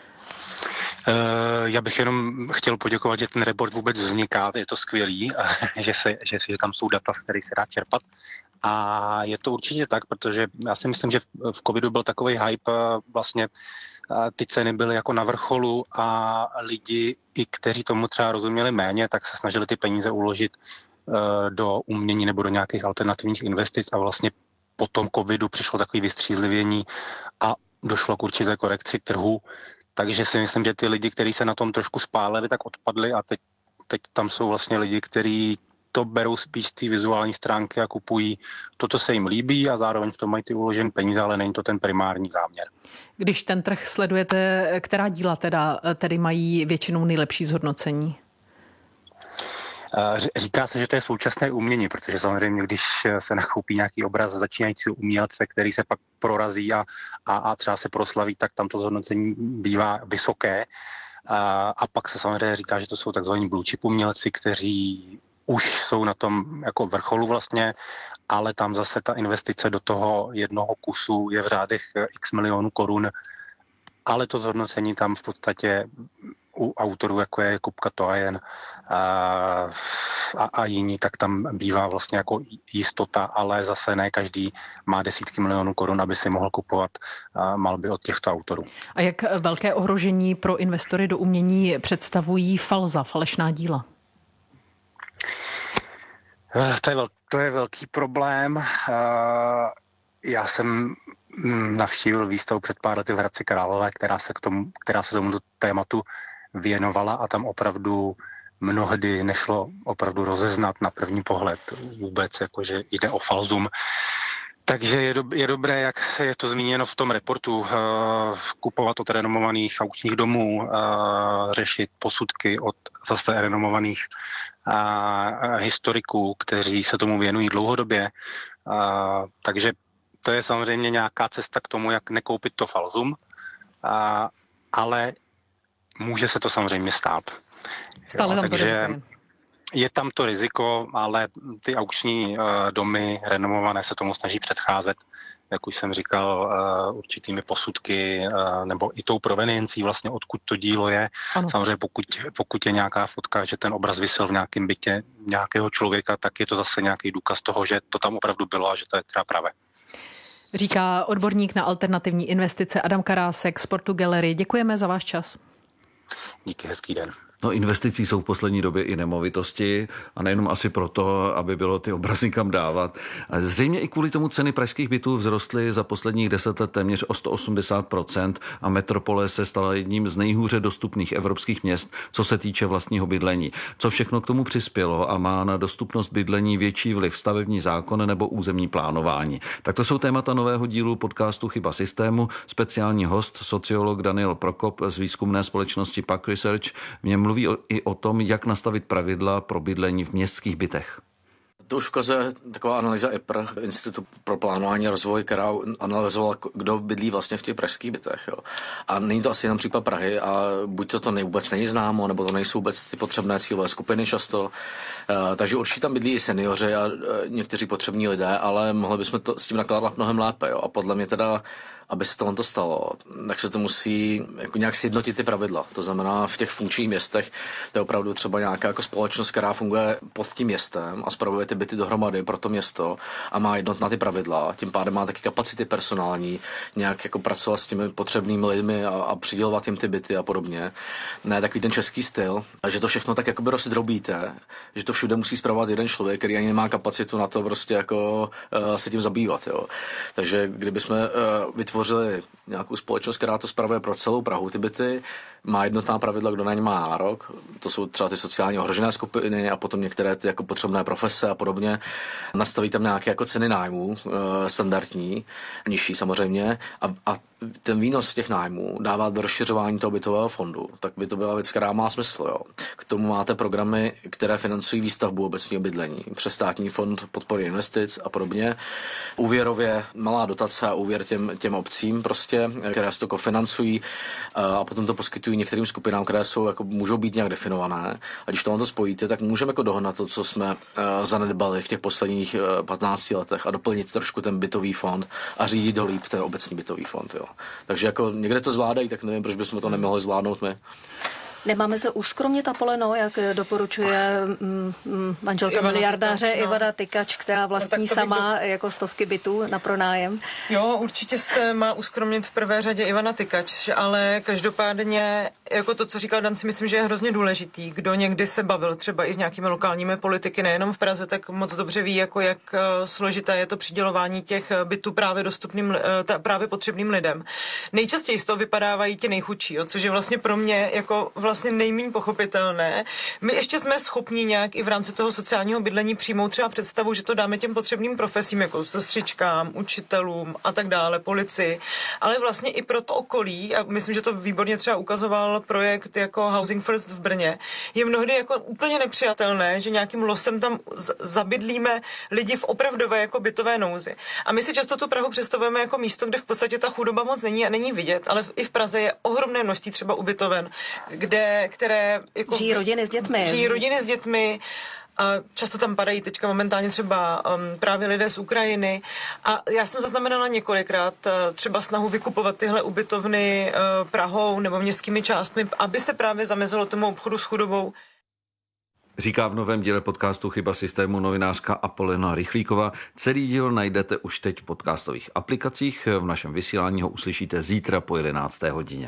Já bych jenom chtěl poděkovat, že ten report vůbec vzniká, je to skvělý, že, se, že, že tam jsou data, z kterých se dá čerpat. A je to určitě tak, protože já si myslím, že v covidu byl takový hype, vlastně ty ceny byly jako na vrcholu a lidi, i kteří tomu třeba rozuměli méně, tak se snažili ty peníze uložit do umění nebo do nějakých alternativních investic a vlastně po tom covidu přišlo takové vystřízlivění a došlo k určité korekci trhu. Takže si myslím, že ty lidi, kteří se na tom trošku spálili, tak odpadli a teď, teď tam jsou vlastně lidi, kteří to berou spíš z té vizuální stránky a kupují to, co se jim líbí a zároveň v tom mají ty uložené peníze, ale není to ten primární záměr. Když ten trh sledujete, která díla teda, tedy mají většinou nejlepší zhodnocení? Říká se, že to je současné umění, protože samozřejmě, když se nakoupí nějaký obraz začínajícího umělce, který se pak prorazí a, a, a třeba se proslaví, tak tam to zhodnocení bývá vysoké. A, a pak se samozřejmě říká, že to jsou takzvaní blue chip umělci, kteří už jsou na tom jako vrcholu vlastně, ale tam zase ta investice do toho jednoho kusu je v řádech x milionů korun, ale to zhodnocení tam v podstatě u autorů, jako je Kupka Toajen a, a, a jiní, tak tam bývá vlastně jako jistota, ale zase ne každý má desítky milionů korun, aby si mohl kupovat malby od těchto autorů. A jak velké ohrožení pro investory do umění představují falza, falešná díla? To je, vel, to je velký problém. Já jsem navštívil výstavu před pár lety v Hradci Králové, která se, k tomu, která se tomuto tématu věnovala a tam opravdu mnohdy nešlo opravdu rozeznat na první pohled vůbec, jakože jde o falzum. Takže je, do, je dobré, jak je to zmíněno v tom reportu, uh, kupovat od renomovaných aukčních domů, uh, řešit posudky od zase renomovaných uh, historiků, kteří se tomu věnují dlouhodobě. Uh, takže to je samozřejmě nějaká cesta k tomu, jak nekoupit to falzum, uh, ale může se to samozřejmě stát. Stále jo, tam takže, to riziko. Je tam to riziko, ale ty aukční uh, domy renomované se tomu snaží předcházet, jak už jsem říkal, uh, určitými posudky uh, nebo i tou proveniencí vlastně, odkud to dílo je. Ano. Samozřejmě pokud, pokud je nějaká fotka, že ten obraz visel v nějakém bytě nějakého člověka, tak je to zase nějaký důkaz toho, že to tam opravdu bylo a že to je teda pravé. Říká odborník na alternativní investice Adam Karásek z Portu Gallery. Děkujeme za váš čas. Díky, hezký den. No, investicí jsou v poslední době i nemovitosti a nejenom asi proto, aby bylo ty obrazy kam dávat. Zřejmě i kvůli tomu ceny pražských bytů vzrostly za posledních deset let téměř o sto osmdesát procent a metropole se stala jedním z nejhůře dostupných evropských měst, co se týče vlastního bydlení. Co všechno k tomu přispělo a má na dostupnost bydlení větší vliv stavební zákon nebo územní plánování? Tak to jsou témata nového dílu podcastu Chyba systému. Speciální host, sociolog Daniel Prokop z výzkumné společnosti Pak Research. V něm mluví i o tom, jak nastavit pravidla pro bydlení v městských bytech. To už ukazuje taková analýza E P R, Institutu pro plánování a rozvoj, která analyzovala, kdo bydlí vlastně v těch pražských bytech. Jo. A není to asi jenom případ Prahy a buď to, to nej, vůbec není známo, nebo to nejsou vůbec ty potřebné cílové skupiny často. E, takže určitě tam bydlí i seniori a e, někteří potřební lidé, ale mohli bychom to s tím nakládat mnohem lépe. Jo. A podle mě teda, aby se tohle stalo, tak se to musí jako nějak sjednotit ty pravidla. To znamená, v těch funkčních městech to je opravdu třeba nějaká jako společnost, která funguje pod tím městem a spravuje ty byty dohromady pro to město a má jednotná ty pravidla. Tím pádem má taky kapacity personální, nějak jako pracovat s těmi potřebnými lidmi a, a přidělovat jim ty byty a podobně. Ne takový ten český styl, že to všechno tak jakoby rozdrobíte, že to všude musí spravovat jeden člověk, který ani nemá kapacitu na to prostě jako uh, se tím zabývat. Jo. Takže kdybychom uh, vytvořili nějakou společnost, která to spravuje pro celou Prahu, ty byty, má jednotná pravidla, kdo na ně má nárok. To jsou třeba ty sociálně ohrožené skupiny a potom některé ty jako potřebné profese a podobně. Nastaví tam nějaké jako ceny nájmů standardní, nižší samozřejmě a, a ten výnos z těch nájmů dává do rozšiřování toho bytového fondu. Tak by to byla věc, která má smysl. Jo. K tomu máte programy, které financují výstavbu obecního bydlení přes státní fond podpory investic a podobně. Úvěrově malá dotace a úvěr těm, těm obcím prostě, které se to kofinancují a potom to poskytují některým skupinám, které jsou, jako, můžou být nějak definované. A když to spojíte, tak můžeme jako dohnat to, co jsme uh, zanedbali v těch posledních uh, patnácti letech a doplnit trošku ten bytový fond a řídit ho líp ten obecný bytový fond. Jo. Takže jako někde to zvládají, tak nevím, proč bychom to nemohli zvládnout my. Nemáme se uskromnit, Apoleno, jak doporučuje mm, manželka Ivana miliardáře Tykač, no. Ivana Tykač, která vlastní no, sama do... jako stovky bytů na pronájem? Jo, určitě se má uskromnit v prvé řadě Ivana Tykač, ale každopádně, jako to, co říkal Dan, si myslím, že je hrozně důležitý. Kdo někdy se bavil třeba i s nějakými lokálními politiky, nejenom v Praze, tak moc dobře ví, jako jak složité je to přidělování těch bytů právě dostupným, právě potřebným lidem. Nejčastěji z toho vypadávají ti nejchudší, jo, což je vlastně pro mě jako vlastně nejméně pochopitelné. My ještě jsme schopni nějak i v rámci toho sociálního bydlení přijmout třeba představu, že to dáme těm potřebným profesím, jako sestřičkám, učitelům a tak dále, policii, ale vlastně i pro to okolí, a myslím, že to výborně třeba ukazoval projekt jako Housing First v Brně, je mnohdy jako úplně nepřijatelné, že nějakým losem tam z- zabydlíme lidi v opravdové jako bytové nouzi. A my si často tu Prahu představujeme jako místo, kde v podstatě ta chudoba moc není a není vidět, ale i v Praze je ohromné množství třeba ubytoven, kde, které jako žijí rodiny s dětmi. Žijí rodiny s dětmi. A často tam padají teďka momentálně třeba um, právě lidé z Ukrajiny. A já jsem zaznamenala několikrát uh, třeba snahu vykupovat tyhle ubytovny uh, Prahou nebo městskými částmi, aby se právě zamezilo tomu obchodu s chudobou. Říká v novém díle podcastu Chyba systému novinářka Apolena Rychlíková. Celý díl najdete už teď v podcastových aplikacích. V našem vysílání ho uslyšíte zítra po jedenácté hodině.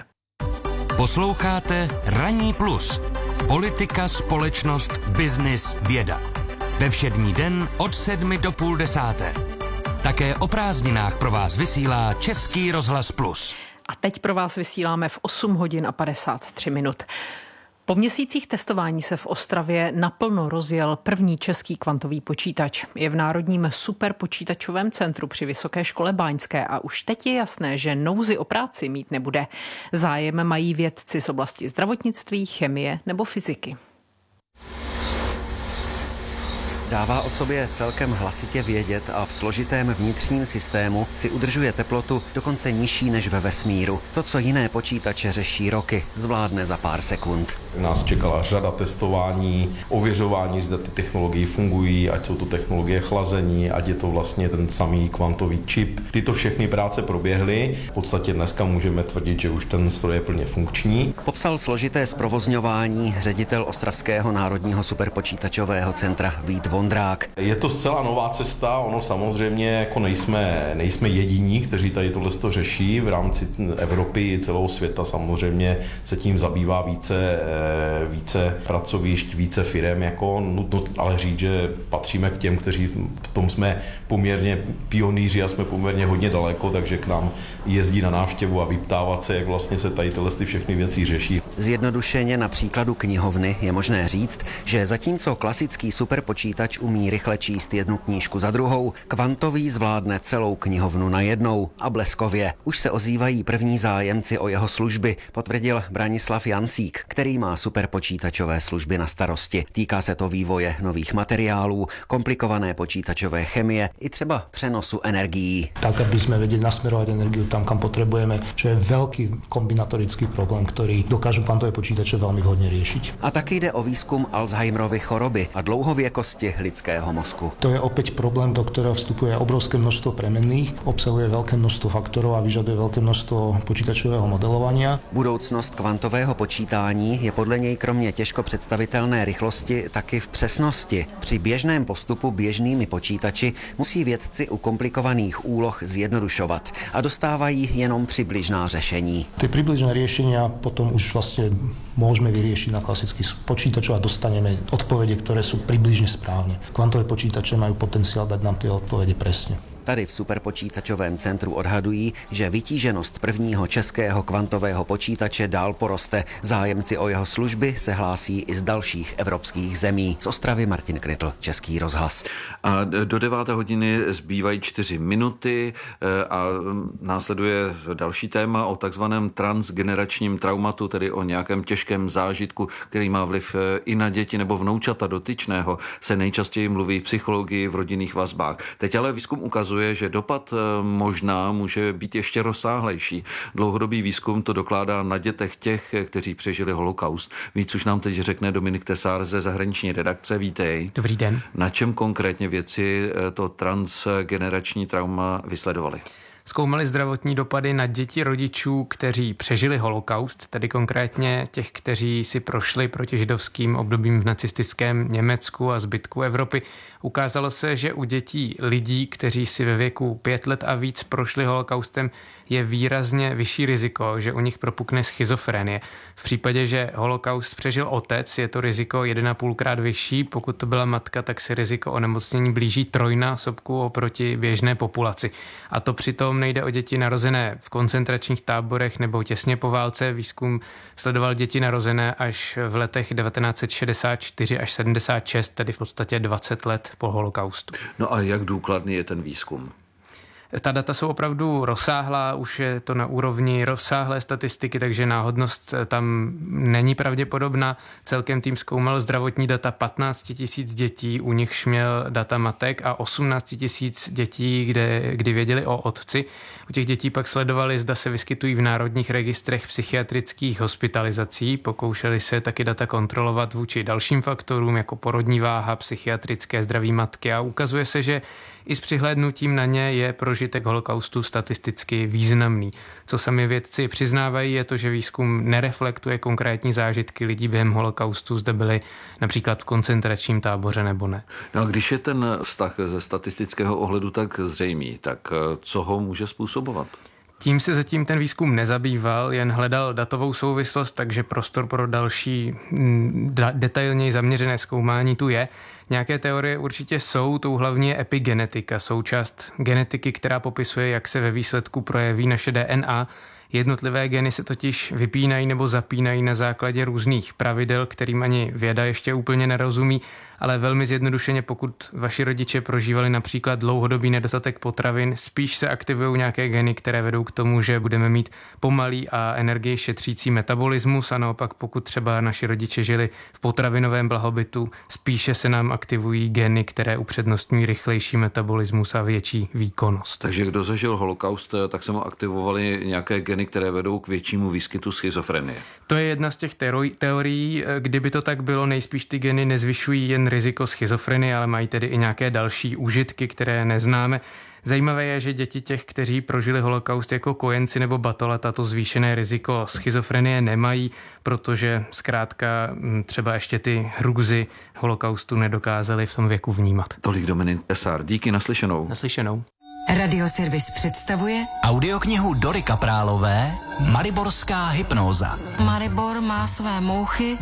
Posloucháte Ranní plus. Politika, společnost, biznis, věda. Ve všední den od sedmi do půl desáté. Také o prázdninách pro vás vysílá Český rozhlas Plus. A teď pro vás vysíláme v osm hodin a padesát tři minut. Po měsících testování se v Ostravě naplno rozjel první český kvantový počítač. Je v Národním superpočítačovém centru při Vysoké škole báňské a už teď je jasné, že nouzi o práci mít nebude. Zájem mají vědci z oblasti zdravotnictví, chemie nebo fyziky. Dává o sobě celkem hlasitě vědět a v složitém vnitřním systému si udržuje teplotu dokonce nižší než ve vesmíru. To, co jiné počítače řeší roky, zvládne za pár sekund. Nás čekala řada testování, ověřování, zda ty technologie fungují, ať jsou to technologie chlazení, ať je to vlastně ten samý kvantový čip. Tyto všechny práce proběhly. V podstatě dneska můžeme tvrdit, že už ten stroj je plně funkční. Popsal složité zprovozňování ředitel Ostravského národního superpočítačového centra Vít Vondrák. Je to zcela nová cesta, ono samozřejmě jako nejsme, nejsme jediní, kteří tady tohle řeší. V rámci Evropy i celého světa samozřejmě se tím zabývá více, více pracovišť, více firem, jako nutno ale říct, že patříme k těm, kteří v tom jsme poměrně pionýři a jsme poměrně hodně daleko, takže k nám jezdí na návštěvu a vyptávat se, jak vlastně se tady tyhle všechny věci řeší. Zjednodušeně na příkladu knihovny je možné říct, že zatímco klasický superpočítač umí rychle číst jednu knížku za druhou, kvantový zvládne celou knihovnu najednou a bleskově. Už se ozývají první zájemci o jeho služby, potvrdil Branislav Jancík, který má superpočítačové služby na starosti. Týká se to vývoje nových materiálů, komplikované počítačové chemie i třeba přenosu energií. Tak, aby jsme vedeli nasmerovat energiu tam, kam potrebujeme, čo je velký kombinatorický problém, který dokážu kvantové počítače velmi vhodně řešit. A taky jde o výzkum Alzheimerovy choroby a dlouhověkosti lidského mozku. To je opět problém, do kterého vstupuje obrovské množstvo premenných, obsahuje velké množstvo faktorů a vyžaduje velké množstvo počítačového modelování. Budoucnost kvantového počítání je podle něj kromě těžko představitelné rychlosti taky v přesnosti. Při běžném postupu běžnými počítači musí vědci u komplikovaných úloh zjednodušovat a dostávají jenom přibližná řešení. Ty přibližné řešení potom už vlastně můžeme vyřešit na klasických počítačů a dostaneme odpovědi, které jsou přibližně správně. Kvantové počítače mají potenciál dát nám ty odpovědi přesně. Tady v superpočítačovém centru odhadují, že vytíženost prvního českého kvantového počítače dál poroste. Zájemci o jeho služby se hlásí i z dalších evropských zemí. Z Ostravy Martin Krytl, Český rozhlas. A do deváté hodiny zbývají čtyři minuty a následuje další téma o takzvaném transgeneračním traumatu, tedy o nějakém těžkém zážitku, který má vliv i na děti nebo vnoučata dotyčného. Se nejčastěji mluví v psychologii v rodinných vazbách. Teď ale výzkum ukazuje, že dopad možná může být ještě rozsáhlejší. Dlouhodobý výzkum to dokládá na dětech těch, kteří přežili holokaust. Víc už nám teď řekne Dominik Tesár ze zahraniční redakce. Vítej. Dobrý den. Na čem konkrétně vědci to transgenerační trauma vysledovali? zkoumali zdravotní dopady na děti rodičů, kteří přežili holokaust, tedy konkrétně těch, kteří si prošli proti židovským obdobím v nacistickém Německu a zbytku Evropy. Ukázalo se, že u dětí lidí, kteří si ve věku pět let a víc prošli holokaustem, je výrazně vyšší riziko, že u nich propukne schizofrenie. V případě, že holokaust přežil otec, je to riziko jeden a půl krát vyšší, pokud to byla matka, tak se riziko onemocnění blíží trojnásobku oproti běžné populaci. A to přitom nejde o děti narozené v koncentračních táborech nebo těsně po válce. Výzkum sledoval děti narozené až v letech devatenáct set šedesát čtyři až sedmdesát šest, tedy v podstatě dvacet let po holokaustu. No a jak důkladný je ten výzkum? Ta data jsou opravdu rozsáhlá, už je to na úrovni rozsáhlé statistiky, takže náhodnost tam není pravděpodobná. Celkem tým zkoumal zdravotní data patnáct tisíc dětí, u nichž měl data matek a osmnáct tisíc dětí, kde, kdy věděli o otci. U těch dětí pak sledovali, zda se vyskytují v národních registrech psychiatrických hospitalizací. Pokoušeli se taky data kontrolovat vůči dalším faktorům, jako porodní váha, psychiatrické zdraví matky a ukazuje se, že i s přihlédnutím na ně je prožitek holokaustu statisticky významný. Co sami vědci přiznávají, je to, že výzkum nereflektuje konkrétní zážitky lidí během holokaustu, zde byli například v koncentračním táboře nebo ne. No a když je ten vztah ze statistického ohledu tak zřejmý, tak co ho může způsobovat? Tím se zatím ten výzkum nezabýval, jen hledal datovou souvislost, takže prostor pro další da- detailněji zaměřené zkoumání tu je. Nějaké teorie určitě jsou, tou hlavní je epigenetika, součást genetiky, která popisuje, jak se ve výsledku projeví naše D N A. Jednotlivé geny se totiž vypínají nebo zapínají na základě různých pravidel, kterým ani věda ještě úplně nerozumí, ale velmi zjednodušeně, pokud vaši rodiče prožívali například dlouhodobý nedostatek potravin, spíš se aktivují nějaké geny, které vedou k tomu, že budeme mít pomalý a energii šetřící metabolismus, a naopak pokud třeba naši rodiče žili v potravinovém blahobytu, spíše se nám aktivují geny, které upřednostňují rychlejší metabolismus a větší výkonnost. Takže kdo zažil holokaust, tak se mu aktivovali nějaké geny, které vedou k většímu výskytu schizofrenie. To je jedna z těch teorií. Kdyby to tak bylo, nejspíš ty geny nezvyšují jen riziko schizofrenie, ale mají tedy i nějaké další užitky, které neznáme. Zajímavé je, že děti těch, kteří prožili holokaust jako kojenci nebo batolata, to zvýšené riziko schizofrenie nemají, protože zkrátka třeba ještě ty hrůzy holokaustu nedokázali v tom věku vnímat. Tolik Dominik Tesár. Díky, naslyšenou. Naslyšenou. Radioservis představuje audioknihu Dory Kaprálové Mariborská hypnóza. Maribor má své mouchy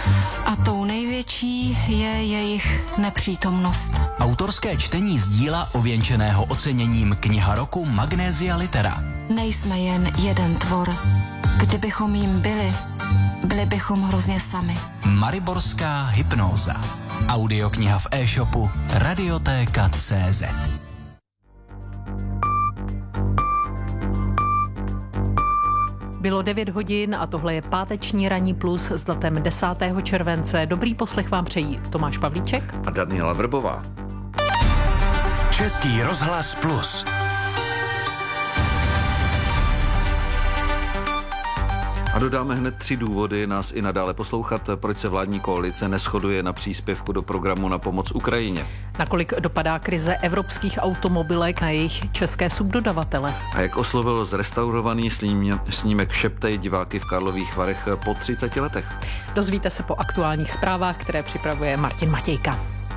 a tou největší je jejich nepřítomnost. Autorské čtení z díla ověnčeného oceněním Kniha roku Magnesia Litera. Nejsme jen jeden tvor. Kdybychom jim byli, byli bychom hrozně sami. Mariborská hypnóza. Audiokniha v e-shopu Radiotéka tečka cé zet. Bylo devět hodin a tohle je páteční ranní plus s datem desátého července. Dobrý poslech vám přejí Tomáš Pavlíček a Daniela Vrbová. Český rozhlas plus. A dodáme hned tři důvody nás i nadále poslouchat, proč se vládní koalice neshoduje na příspěvku do programu na pomoc Ukrajině. Nakolik dopadá krize evropských automobilek na jejich české subdodavatele. A jak oslovil zrestaurovaný snímek Šeptej diváky v Karlových Varech po třiceti letech. Dozvíte se po aktuálních zprávách, které připravuje Martin Matějka.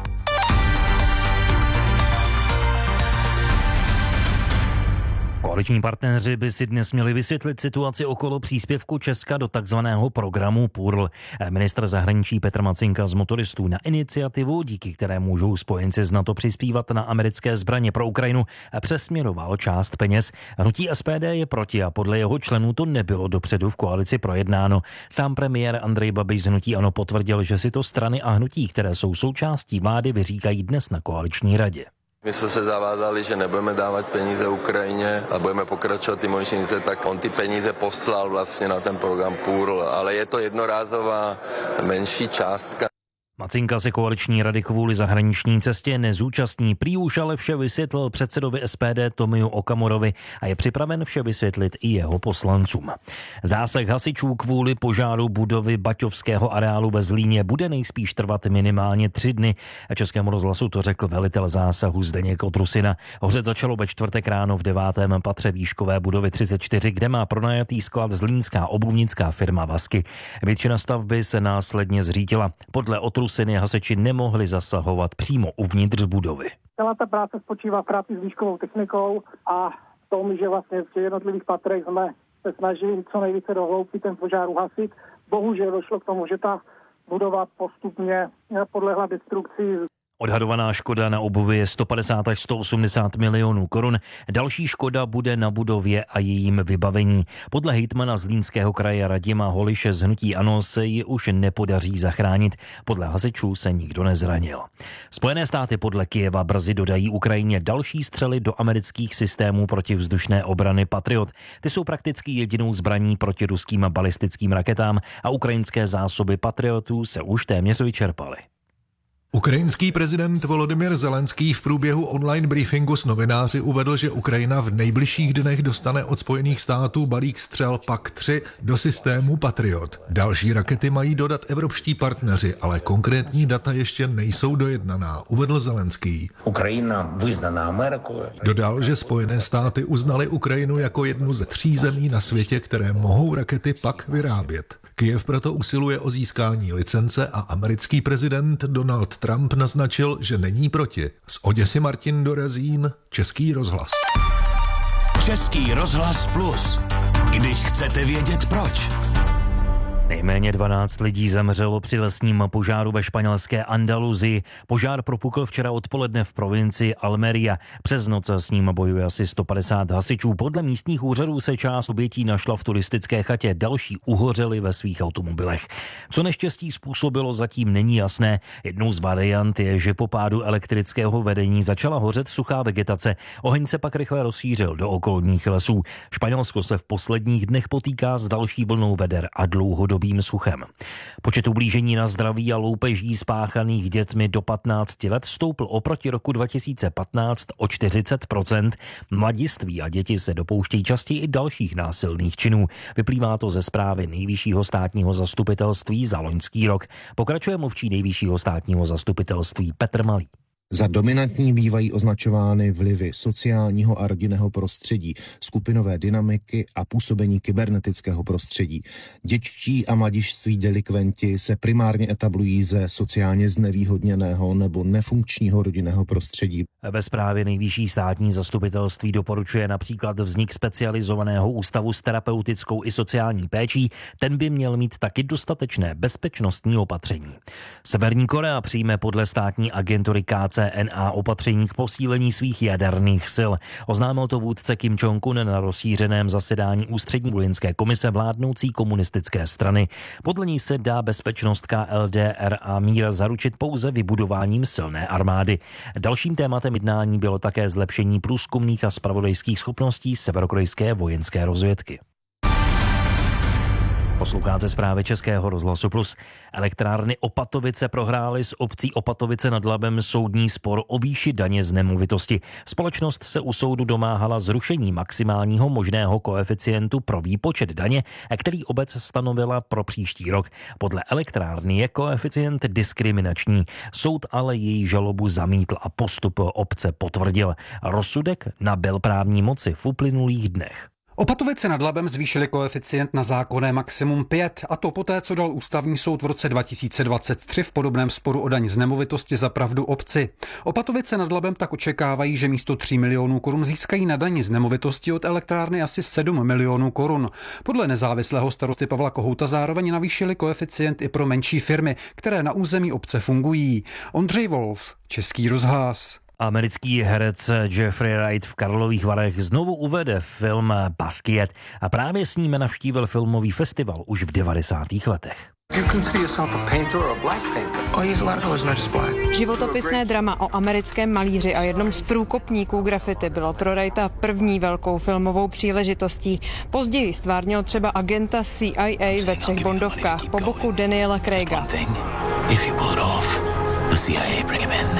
Koaliční partneři by si dnes měli vysvětlit situaci okolo příspěvku Česka do takzvaného programu P U R L. Ministr zahraničí Petr Macinka z motoristů na iniciativu, díky které můžou spojenci z NATO přispívat na americké zbraně pro Ukrajinu, přesměroval část peněz. Hnutí S P D je proti a podle jeho členů to nebylo dopředu v koalici projednáno. Sám premiér Andrej Babiš z hnutí ANO potvrdil, že si to strany a hnutí, které jsou součástí vlády, vyříkají dnes na koaliční radě. My jsme se zavázali, že nebudeme dávat peníze Ukrajině a budeme pokračovat ty možnice, tak on ty peníze poslal vlastně na ten program P U R L, ale je to jednorázová menší částka. Macinka se koaliční rady kvůli zahraniční cestě nezúčastní. Prý už ale vše vysvětlil předsedovi S P D Tomiu Okamurovi a je připraven vše vysvětlit i jeho poslancům. Zásah hasičů kvůli požáru budovy Baťovského areálu ve Zlíně bude nejspíš trvat minimálně tři dny. Českému rozhlasu to řekl velitel zásahu Zdeněk Otrusina. Hořet začalo ve čtvrtek ráno v devátém patře výškové budovy třicet čtyři, kde má pronajatý sklad zlínská obuvnická firma Vasky. Většina stavby se následně zřítila. Podle Otrusiny hasiči nemohli zasahovat přímo uvnitř budovy. Celá ta práce spočívá v práci s výškovou technikou a v tom, že vlastně v těch jednotlivých patrech jsme se snažili co nejvíce do hloubky ten požár uhasit. Bohužel došlo k tomu, že ta budova postupně podlehla destrukci. Odhadovaná škoda na obuvi je sto padesát až sto osmdesát milionů korun. Další škoda bude na budově a jejím vybavení. Podle hejtmana Zlínského kraje Radima Holiše z hnutí ANO se ji už nepodaří zachránit. Podle hasičů se nikdo nezranil. Spojené státy podle Kyjeva brzy dodají Ukrajině další střely do amerických systémů protivzdušné obrany Patriot. Ty jsou prakticky jedinou zbraní proti ruským balistickým raketám a ukrajinské zásoby Patriotů se už téměř vyčerpaly. Ukrajinský prezident Volodymyr Zelenský v průběhu online briefingu s novináři uvedl, že Ukrajina v nejbližších dnech dostane od Spojených států balík střel P A C tři do systému Patriot. Další rakety mají dodat evropští partneři, ale konkrétní data ještě nejsou dojednaná, uvedl Zelenský. Ukrajina vyznaná Amerikou. Dodal, že Spojené státy uznaly Ukrajinu jako jednu ze tří zemí na světě, které mohou rakety P A C vyrábět. Kyjev proto usiluje o získání licence a americký prezident Donald Trump naznačil, že není proti. Z Oděsy Martin Dorazín, Český rozhlas. Český rozhlas Plus. Když chcete vědět proč. Nejméně dvanáct lidí zemřelo při lesním požáru ve španělské Andaluzii. Požár propukl včera odpoledne v provincii Almeria. Přes noc s ním bojuje asi sto padesát hasičů. Podle místních úřadů se část obětí našla v turistické chatě, další uhořeli ve svých automobilech. Co neštěstí způsobilo, zatím není jasné. Jednou z variant je, že po pádu elektrického vedení začala hořet suchá vegetace. Oheň se pak rychle rozšířil do okolních lesů. Španělsko se v posledních dnech potýká s další vlnou veder a dlouhodobým suchem. Počet ublížení na zdraví a loupeží spáchaných dětmi do patnácti let stoupl oproti roku dva tisíce patnáct o čtyřicet procent. Mladiství a děti se dopouštějí častěji i dalších násilných činů. Vyplývá to ze zprávy Nejvyššího státního zastupitelství za loňský rok. Pokračuje mluvčí Nejvyššího státního zastupitelství Petr Malý. Za dominantní bývají označovány vlivy sociálního a rodinného prostředí, skupinové dynamiky a působení kybernetického prostředí. Dětští a mladiství delikventi se primárně etablují ze sociálně znevýhodněného nebo nefunkčního rodinného prostředí. Ve zprávě Nejvyšší státní zastupitelství doporučuje například vznik specializovaného ústavu s terapeutickou i sociální péčí. Ten by měl mít taky dostatečné bezpečnostní opatření. Severní Korea přijme podle státní agentury K C N A opatření k posílení svých jaderných sil. Oznámil to vůdce Kim Jong-un na rozšířeném zasedání ústřední vojenské komise vládnoucí komunistické strany. Podle ní se dá bezpečnost K L D R a mír zaručit pouze vybudováním silné armády. Dalším tématem jednání bylo také zlepšení průzkumných a zpravodajských schopností severokorejské vojenské rozvědky. Posloucháte zprávy Českého rozhlasu Plus. Elektrárny Opatovice prohrály s obcí Opatovice nad Labem soudní spor o výši daně z nemovitosti. Společnost se u soudu domáhala zrušení maximálního možného koeficientu pro výpočet daně, který obec stanovila pro příští rok. Podle elektrárny je koeficient diskriminační. Soud ale její žalobu zamítl a postup obce potvrdil. Rozsudek nabyl právní moci v uplynulých dnech. Opatovice nad Labem zvýšili koeficient na zákonné maximum pět, a to poté, co dal ústavní soud v roce dva tisíce dvacet tři v podobném sporu o daň z nemovitosti za pravdu obci. Opatovice nad Labem tak očekávají, že místo tří milionů korun získají na dani z nemovitosti od elektrárny asi sedm milionů korun. Podle nezávislého starosty Pavla Kohouta zároveň navýšili koeficient i pro menší firmy, které na území obce fungují. Ondřej Wolf, Český rozhlas. Americký herec Jeffrey Wright v Karlových Varech znovu uvede film Basquiat a právě s ním navštívil filmový festival už v devadesátých letech. Životopisné drama o americkém malíři a jednom z průkopníků grafity bylo pro Wrighta první velkou filmovou příležitostí. Později stvárnil třeba agenta C I A ve třech bondovkách po boku Daniela Craiga. If you pull it off, the C I A bring him in.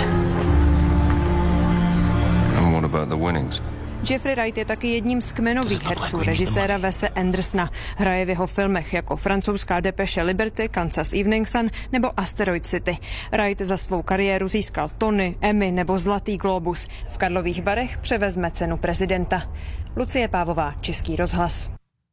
And what about the winnings? Jeffrey Wright je taky jedním z kmenových herců režiséra Wese Andersona. Hraje v jeho filmech jako francouzská depeše Liberty, Kansas Evening Sun nebo Asteroid City. Wright za svou kariéru získal Tony, Emmy nebo Zlatý glóbus. V Karlových Varech převezme cenu prezidenta. Lucie Pávová, Český rozhlas.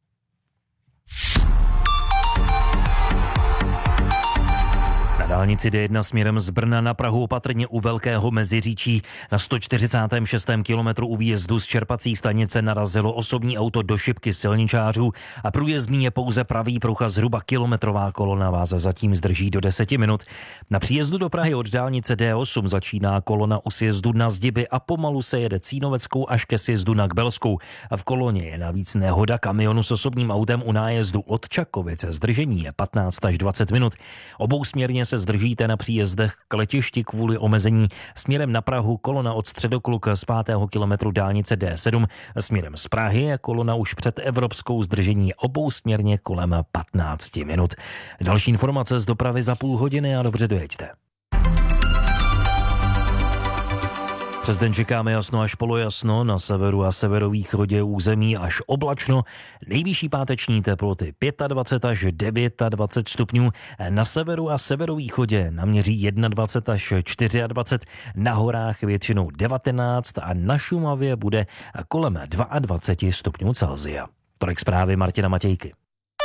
Na dálnici D jedna směrem z Brna na Prahu opatrně u Velkého Meziříčí. Na sto čtyřicátém šestém kilometru u výjezdu z čerpací stanice narazilo osobní auto do šipky silničářů a průjezdný je pouze pravý pruh a zhruba kilometrová kolona vás zatím zdrží do deseti minut. Na příjezdu do Prahy od dálnice D osm začíná kolona u sjezdu na Zdiby a pomalu se jede Cínoveckou až ke sjezdu na Kbelskou. A v koloně je navíc nehoda kamionu s osobním autem u nájezdu od Čakovice. Zdržení je patnáct až dvacet minut. Obousměrně se zdržíte na příjezdech k letišti kvůli omezení. Směrem na Prahu kolona od Středokluk z pátého kilometru dálnice D sedm. Směrem z Prahy je kolona už před Evropskou, zdržení obousměrně kolem patnáct minut. Další informace z dopravy za půl hodiny a dobře dojeďte. Přes den čekáme jasno až polojasno, na severu a severovýchodě území až oblačno, nejvyšší páteční teploty dvacet pět až dvacet devět stupňů, na severu a severovýchodě naměří dvacet jedna až dvacet čtyři, na horách většinou devatenáct a na Šumavě bude kolem dvacet dva stupňů Celsia. Tolik zprávy Martina Matějky.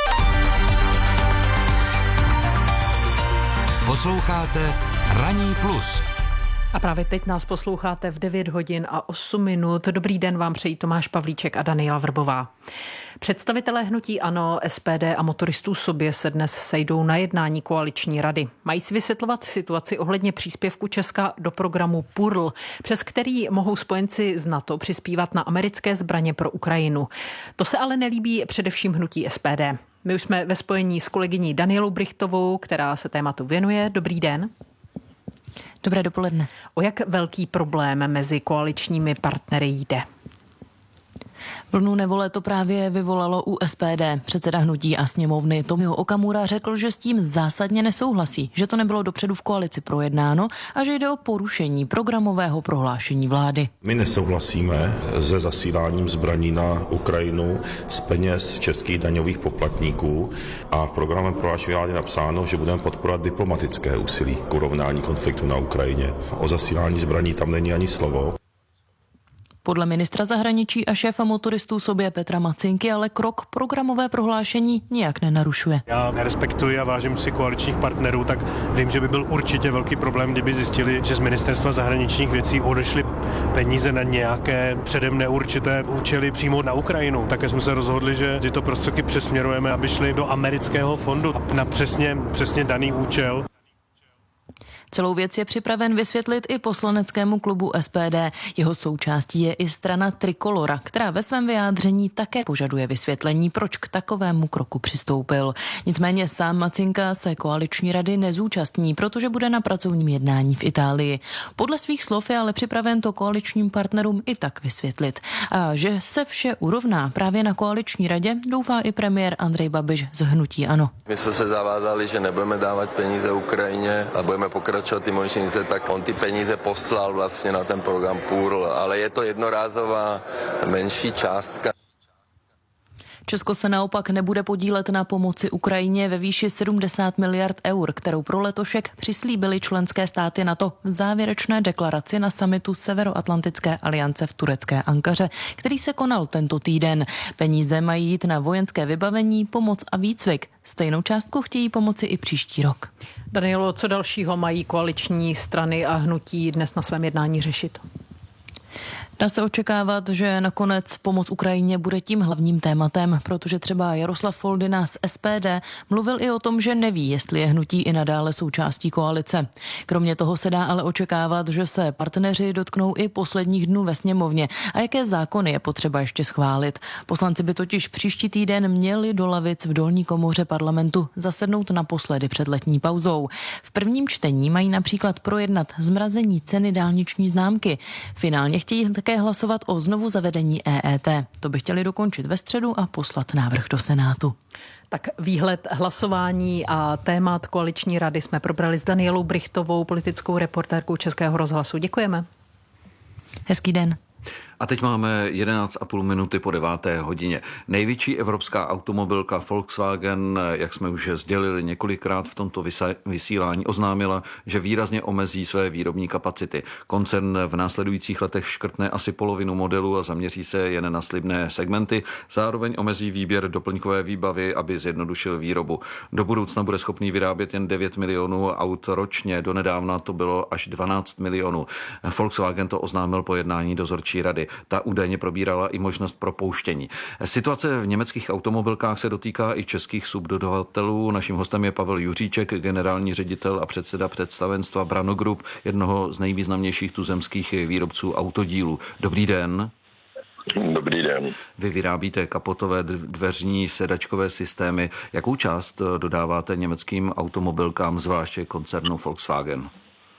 Posloucháte Ranní plus. A právě teď nás posloucháte v devět hodin a osm minut. Dobrý den vám přejí Tomáš Pavlíček a Daniela Vrbová. Představitelé hnutí ANO, S P D a motoristů sobě se dnes sejdou na jednání koaliční rady. Mají si vysvětlovat situaci ohledně příspěvku Česka do programu P U R L, přes který mohou spojenci z NATO přispívat na americké zbraně pro Ukrajinu. To se ale nelíbí především hnutí S P D. My už jsme ve spojení s kolegyní Danielou Brichtovou, která se tématu věnuje. Dobrý den. Dobré dopoledne. O jak velký problém mezi koaličními partnery jde? Vlnu nevole to právě vyvolalo u S P D. Předseda hnutí a sněmovny Tomio Okamura řekl, že s tím zásadně nesouhlasí, že to nebylo dopředu v koalici projednáno a že jde o porušení programového prohlášení vlády. My nesouhlasíme se zasíláním zbraní na Ukrajinu z peněz českých daňových poplatníků a v programem prohlášení vlády napsáno, že budeme podporovat diplomatické úsilí k urovnání konfliktu na Ukrajině. O zasílání zbraní tam není ani slovo. Podle ministra zahraničí a šéfa motoristů sobě Petra Macinky ale krok programové prohlášení nijak nenarušuje. Já respektuji a vážím si koaličních partnerů, tak vím, že by byl určitě velký problém, kdyby zjistili, že z ministerstva zahraničních věcí odešly peníze na nějaké předem neurčité účely přímo na Ukrajinu. Také jsme se rozhodli, že tyto prostředky přesměrujeme, aby šly do amerického fondu na přesně, přesně daný účel. Celou věc je připraven vysvětlit i poslaneckému klubu S P D. Jeho součástí je i strana Trikolora, která ve svém vyjádření také požaduje vysvětlení, proč k takovému kroku přistoupil. Nicméně sám Macinka se koaliční rady nezúčastní, protože bude na pracovním jednání v Itálii. Podle svých slov je ale připraven to koaličním partnerům i tak vysvětlit. A že se vše urovná právě na koaliční radě, doufá i premiér Andrej Babiš z hnutí ANO. My jsme se zavázali, že nebudeme dávat peníze Ukrajině a budeme pokračovat ty možnice, tak on ty peníze poslal vlastně na ten program P U R L, ale je to jednorázová menší částka. Česko se naopak nebude podílet na pomoci Ukrajině ve výši sedmdesát miliard eur, kterou pro letošek přislíbily členské státy NATO v závěrečné deklaraci na summitu Severoatlantické aliance v turecké Ankaře, který se konal tento týden. Peníze mají jít na vojenské vybavení, pomoc a výcvik. Stejnou částku chtějí pomoci i příští rok. Danielo, co dalšího mají koaliční strany a hnutí dnes na svém jednání řešit? Dá se očekávat, že nakonec pomoc Ukrajině bude tím hlavním tématem, protože třeba Jaroslav Foldyna z S P D mluvil i o tom, že neví, jestli je hnutí i nadále součástí koalice. Kromě toho se dá ale očekávat, že se partneři dotknou i posledních dnů ve sněmovně a jaké zákony je potřeba ještě schválit. Poslanci by totiž příští týden měli do lavic v dolní komoře parlamentu zasednout naposledy před letní pauzou. V prvním čtení mají například projednat zmrazení ceny dálniční známky. Finálně chtějí také hlasovat o znovu zavedení E E T. To by chtěli dokončit ve středu a poslat návrh do Senátu. Tak výhled hlasování a témat koaliční rady jsme probrali s Danielou Brychtovou, politickou reportérkou Českého rozhlasu. Děkujeme. Hezký den. A teď máme jedenáct a půl minuty po deváté hodině. Největší evropská automobilka Volkswagen, jak jsme už sdělili několikrát v tomto vysílání, oznámila, že výrazně omezí své výrobní kapacity. Koncern v následujících letech škrtne asi polovinu modelů a zaměří se jen na slibné segmenty. Zároveň omezí výběr doplňkové výbavy, aby zjednodušil výrobu. Do budoucna bude schopný vyrábět jen devět milionů aut ročně. Donedávna to bylo až dvanáct milionů. Volkswagen to oznámil po jednání dozorčí rady. Ta údajně probírala i možnost propouštění. Situace v německých automobilkách se dotýká i českých subdodavatelů. Naším hostem je Pavel Juříček, generální ředitel a předseda představenstva Brano Group, jednoho z nejvýznamnějších tuzemských výrobců autodílů. Dobrý den. Dobrý den. Vy vyrábíte kapotové dveřní sedačkové systémy. Jakou část dodáváte německým automobilkám, zvláště koncernu Volkswagen?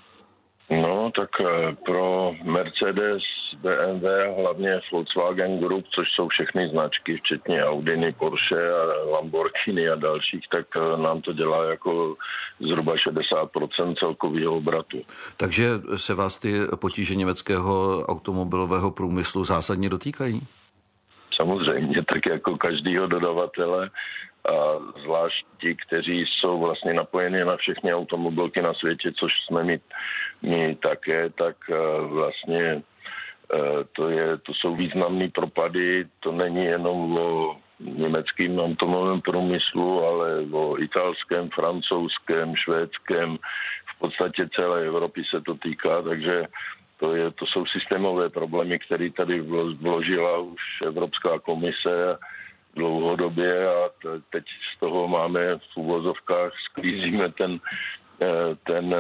No, tak pro Mercedes, B M W a hlavně Volkswagen Group, což jsou všechny značky, včetně Audiny, Porsche a Lamborghini a dalších, tak nám to dělá jako zhruba šedesát procent celkového obratu. Takže se vás ty potíže německého automobilového průmyslu zásadně dotýkají? Samozřejmě, tak jako každýho dodavatele, a zvlášť ti, kteří jsou vlastně napojeni na všechny automobilky na světě, což jsme my, my také, tak vlastně to, je, to jsou významné propady. To není jenom o německém automobilovém průmyslu, ale o italském, francouzském, švédském, v podstatě celé Evropy se to týká, takže to, je, to jsou systémové problémy, které tady vložila už Evropská komise dlouhodobě a teď z toho máme v uvozovkách, sklízíme ten, ten,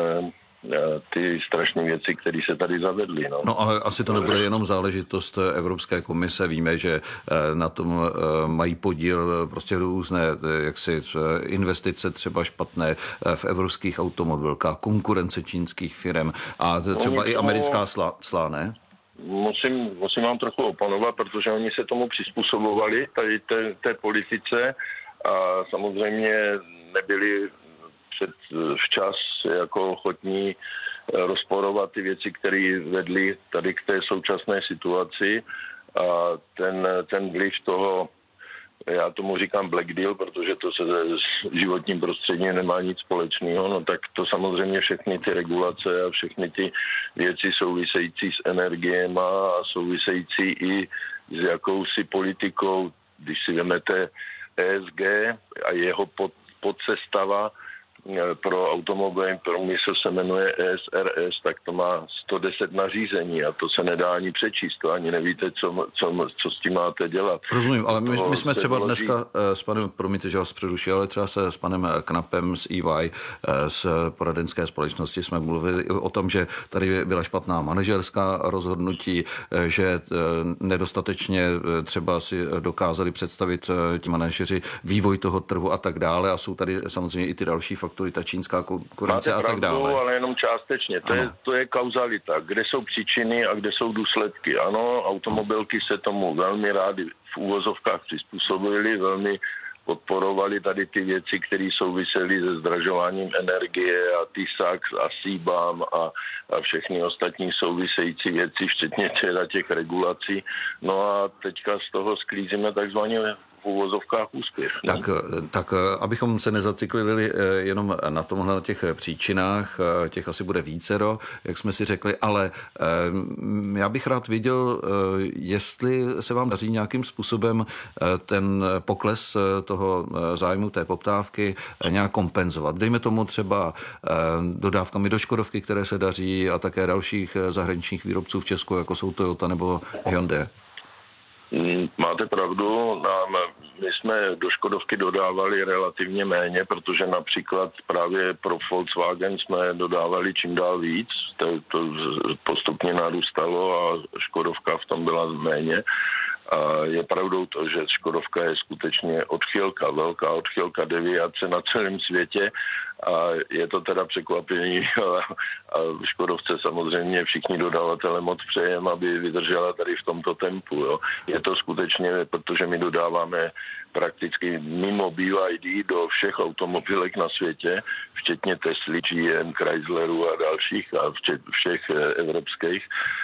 ty strašné věci, které se tady zavedly. No. no ale asi to nebude jenom záležitost Evropské komise. Víme, že na tom mají podíl prostě různé jaksi investice třeba špatné v evropských automobilkách, konkurence čínských firm a třeba no, i americká slá, slá, ne? Musím, musím vám trochu opanovat, protože oni se tomu přizpůsobovali, tady té, té politice a samozřejmě nebyli před, včas jako ochotní rozporovat ty věci, které vedly tady k té současné situaci a ten, ten vliv toho, já tomu říkám Black Deal, protože to se s životním prostředím nemá nic společného, no tak to samozřejmě všechny ty regulace a všechny ty věci související s energiema a související i s jakousi politikou, když si vezmete E S G a jeho pod, podsestava pro automobilový průmysl se jmenuje E S R S, tak to má sto deset nařízení a to se nedá ani přečíst, to ani nevíte, co, co, co s tím máte dělat. Rozumím, ale my, my jsme třeba vloží... dneska s panem, promiňte, že vás přerušil, ale třeba se s panem Knapem z E Y, z poradenské společnosti jsme mluvili o tom, že tady byla špatná manažerská rozhodnutí, že nedostatečně třeba si dokázali představit ti manažeři vývoj toho trhu a tak dále a jsou tady samozřejmě i ty další faktory, ta čínská konkurence a tak dále. Ale jenom částečně. To je, to je kauzalita. Kde jsou příčiny a kde jsou důsledky. Ano, automobilky se tomu velmi rádi v úvozovkách přizpůsobily, velmi podporovali tady ty věci, které souvisely se zdražováním energie a T I S A X a C B A M a, a všechny ostatní související věci, včetně teda těch regulací. No a teďka z toho sklízíme takzvaně v uvozovkách úspěch. Ne? Tak, tak abychom se nezaciklili jenom na tomhle, na těch příčinách, těch asi bude vícero, jak jsme si řekli, ale já bych rád viděl, jestli se vám daří nějakým způsobem ten pokles toho zájmu té poptávky nějak kompenzovat. Dejme tomu třeba dodávkami do Škodovky, které se daří a také dalších zahraničních výrobců v Česku, jako jsou Toyota nebo Hyundai. Máte pravdu, nám, my jsme do Škodovky dodávali relativně méně, protože například právě pro Volkswagen jsme dodávali čím dál víc, to, to postupně narůstalo a Škodovka v tom byla méně. A je pravdou to, že Škodovka je skutečně odchylka, velká odchylka, deviace na celém světě a je to teda překvapení a, a Škodovce samozřejmě všichni dodavatele moc přejem, aby vydržela tady v tomto tempu. Jo. Je to skutečně, protože my dodáváme prakticky mimo B Y D do všech automobilek na světě, včetně Tesly, G M, Chrysleru a dalších a včet, všech evropských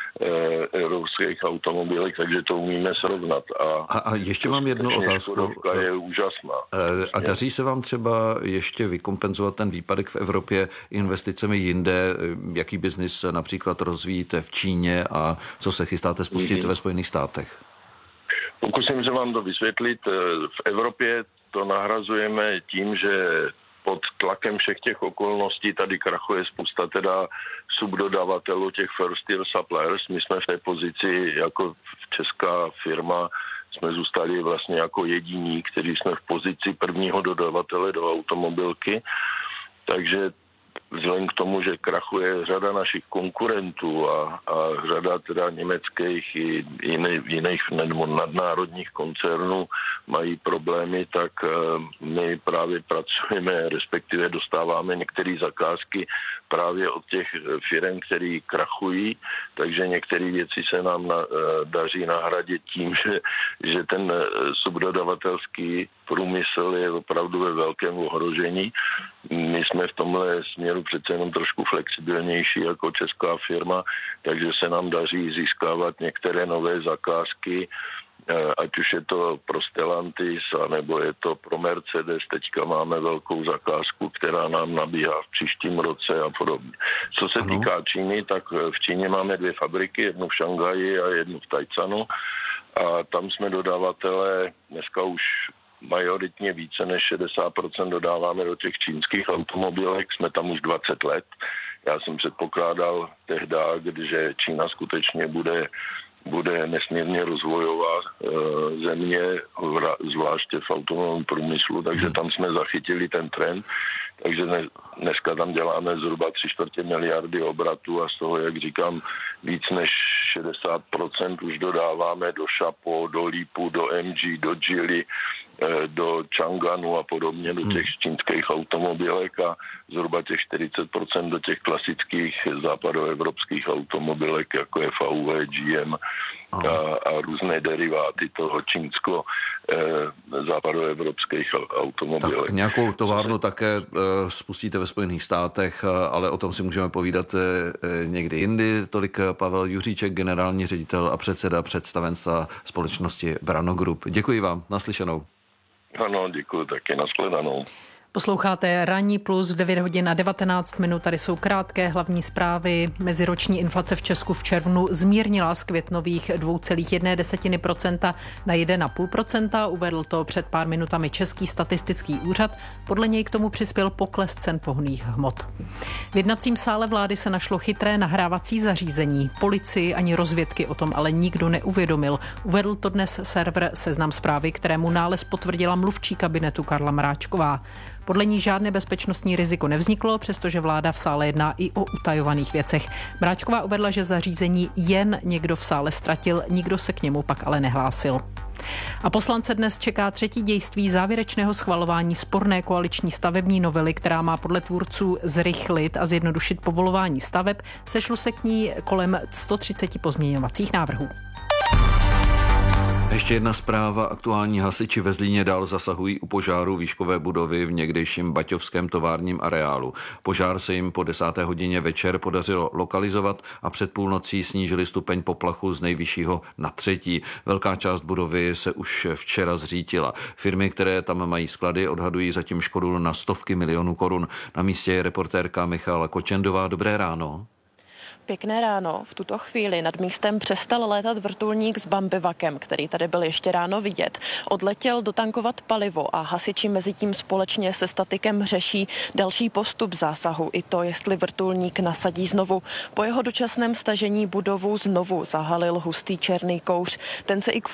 evropských automobilek, takže to umíme srovnat. A, a, a ještě mám jednu otázku. Škodovka je úžasná. A daří se vám třeba ještě vykompenzovat ten výpadek v Evropě investicemi jinde? Jaký biznis například rozvíjíte v Číně a co se chystáte spustit mm-hmm. ve Spojených státech? Pokusím se vám to vysvětlit. V Evropě to nahrazujeme tím, že pod tlakem všech těch okolností tady krachuje spousta teda subdodavatelů, těch first tier suppliers. My jsme v té pozici jako česká firma, jsme zůstali vlastně jako jediní, kteří jsme v pozici prvního dodavatele do automobilky. Takže vzhledem k tomu, že krachuje řada našich konkurentů a, a řada teda německých i jiných, jiných nadnárodních koncernů mají problémy, tak my právě pracujeme, respektive dostáváme některé zakázky právě od těch firm, které krachují, takže některé věci se nám na, daří nahradit tím, že, že ten subdodavatelský průmysl je opravdu ve velkém ohrožení. My jsme v tomhle směru přece jenom trošku flexibilnější jako česká firma, takže se nám daří získávat některé nové zakázky, ať už je to pro Stellantis, nebo je to pro Mercedes. Teďka máme velkou zakázku, která nám nabíhá v příštím roce a podobně. Co se ano. týká Číny, tak v Číně máme dvě fabriky, jednu v Šanghaji a jednu v Taicanu. A tam jsme dodavatelé, dneska už majoritně více než šedesát procent dodáváme do těch čínských automobilek, jsme tam už dvacet let. Já jsem předpokládal tehdy, že Čína skutečně bude, bude nesmírně rozvojová e, země, zvláště v automobilovém průmyslu, takže tam jsme zachytili ten trend. Takže dneska tam děláme zhruba tři čtvrtě miliardy obratů a z toho, jak říkám, víc než šedesát procent už dodáváme do Šapo, do Lípu, do M G, do Geely, do Changanu a podobně, do těch čínských automobilek a zhruba těch čtyřicet procent do těch klasických západoevropských automobilek, jako je V W, G M a, a různé deriváty toho čínsko eh, západoevropských automobilek. Tak nějakou továrnu také eh, spustíte ve Spojených státech, ale o tom si můžeme povídat eh, někdy jindy. Tolik Pavel Juříček, generální ředitel a předseda představenstva společnosti Brano Group. Děkuji vám, naslyšenou. Ano, děkuji taky, nashledanou. Posloucháte Ranní plus, devět hodin a devatenáct minut. Tady jsou krátké hlavní zprávy. Meziroční inflace v Česku v červnu zmírnila z květnových dvě celá jedna procenta na jedna celá pět procenta. Uvedl to před pár minutami Český statistický úřad. Podle něj k tomu přispěl pokles cen pohonných hmot. V jednacím sále vlády se našlo chytré nahrávací zařízení. Policii ani rozvědky o tom ale nikdo neuvědomil. Uvedl to dnes server Seznam Zprávy, kterému nález potvrdila mluvčí kabinetu Karla Mráčková. Podle ní žádné bezpečnostní riziko nevzniklo, přestože vláda v sále jedná i o utajovaných věcech. Mráčková uvedla, že zařízení jen někdo v sále ztratil, nikdo se k němu pak ale nehlásil. A poslance dnes čeká třetí dějství závěrečného schvalování sporné koaliční stavební novely, která má podle tvůrců zrychlit a zjednodušit povolování staveb. Sešlo se k ní kolem sto třicet pozměňovacích návrhů. Ještě jedna zpráva. Aktuální hasiči ve Zlíně dál zasahují u požáru výškové budovy v někdejším baťovském továrním areálu. Požár se jim po desáté hodině večer podařilo lokalizovat a před půlnocí snížili stupeň poplachu z nejvyššího na třetí. Velká část budovy se už včera zřítila. Firmy, které tam mají sklady, odhadují zatím škodu na stovky milionů korun. Na místě je reportérka Michala Kočendová. Dobré ráno. Pěkné ráno. V tuto chvíli nad místem přestal létat vrtulník s bambivakem, který tady byl ještě ráno vidět. Odletěl dotankovat palivo a hasiči mezitím společně se statikem řeší další postup zásahu. I to, jestli vrtulník nasadí znovu. Po jeho dočasném stažení budovu znovu zahalil hustý černý kouř. Ten se i kvůli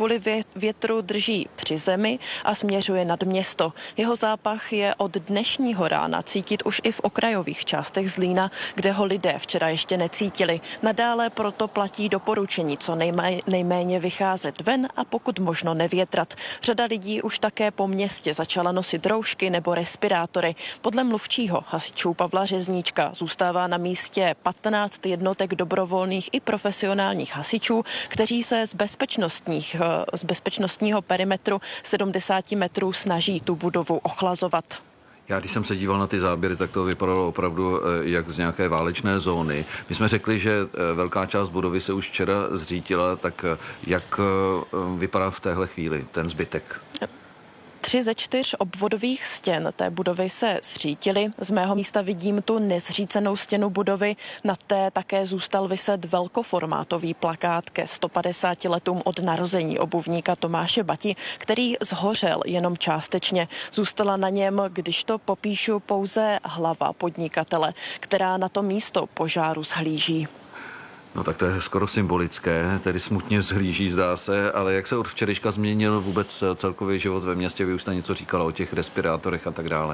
větru drží při zemi a směřuje nad město. Jeho zápach je od dnešního rána cítit už i v okrajových částech Zlína, kde ho lidé včera ještě necítili. Nadále proto platí doporučení co nejméně, nejméně vycházet ven a pokud možno nevětrat. Řada lidí už také po městě začala nosit roušky nebo respirátory. Podle mluvčího hasičů Pavla Řezníčka zůstává na místě patnáct jednotek dobrovolných i profesionálních hasičů, kteří se z bezpečnostních, z bezpečnostního perimetru sedmdesát metrů snaží tu budovu ochlazovat. Já když jsem se díval na ty záběry, tak to vypadalo opravdu jak z nějaké válečné zóny. My jsme řekli, že velká část budovy se už včera zřítila, tak jak vypadá v téhle chvíli ten zbytek? Tři ze čtyř obvodových stěn té budovy se zřítily. Z mého místa vidím tu nezřícenou stěnu budovy. Na té také zůstal viset velkoformátový plakát ke sto padesáti letům od narození obuvníka Tomáše Bati, který zhořel jenom částečně. Zůstala na něm, když to popíšu, pouze hlava podnikatele, která na to místo požáru zhlíží. No tak to je skoro symbolické, tedy smutně zhlíží, zdá se, ale jak se od včerejška změnil vůbec celkový život ve městě? Vy už jste něco říkala o těch respirátorech a tak dále.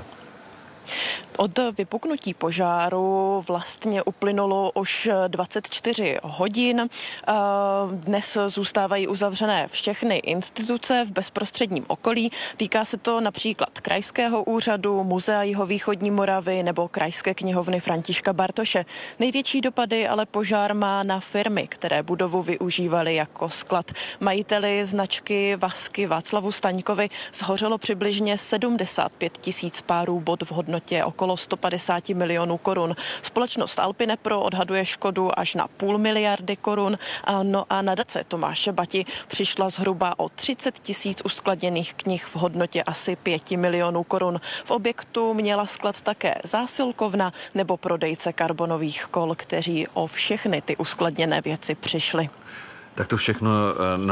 Od vypuknutí požáru vlastně uplynulo už dvacet čtyři hodin. Dnes zůstávají uzavřené všechny instituce v bezprostředním okolí. Týká se to například Krajského úřadu, Muzea Jihovýchodní Moravy nebo Krajské knihovny Františka Bartoše. Největší dopady ale požár má na firmy, které budovu využívaly jako sklad. Majiteli značky Vasky Václavu Staňkovi zhořelo přibližně sedmdesát pět tisíc párů bot v hodnotě okolo sto padesát milionů korun. Společnost Alpinepro odhaduje škodu až na půl miliardy korun. No a nadace Tomáše Bati přišla zhruba o třicet tisíc uskladněných knih v hodnotě asi pěti milionů korun. V objektu měla sklad také zásilkovna nebo prodejce karbonových kol, kteří o všechny ty uskladněné věci přišli. Tak to všechno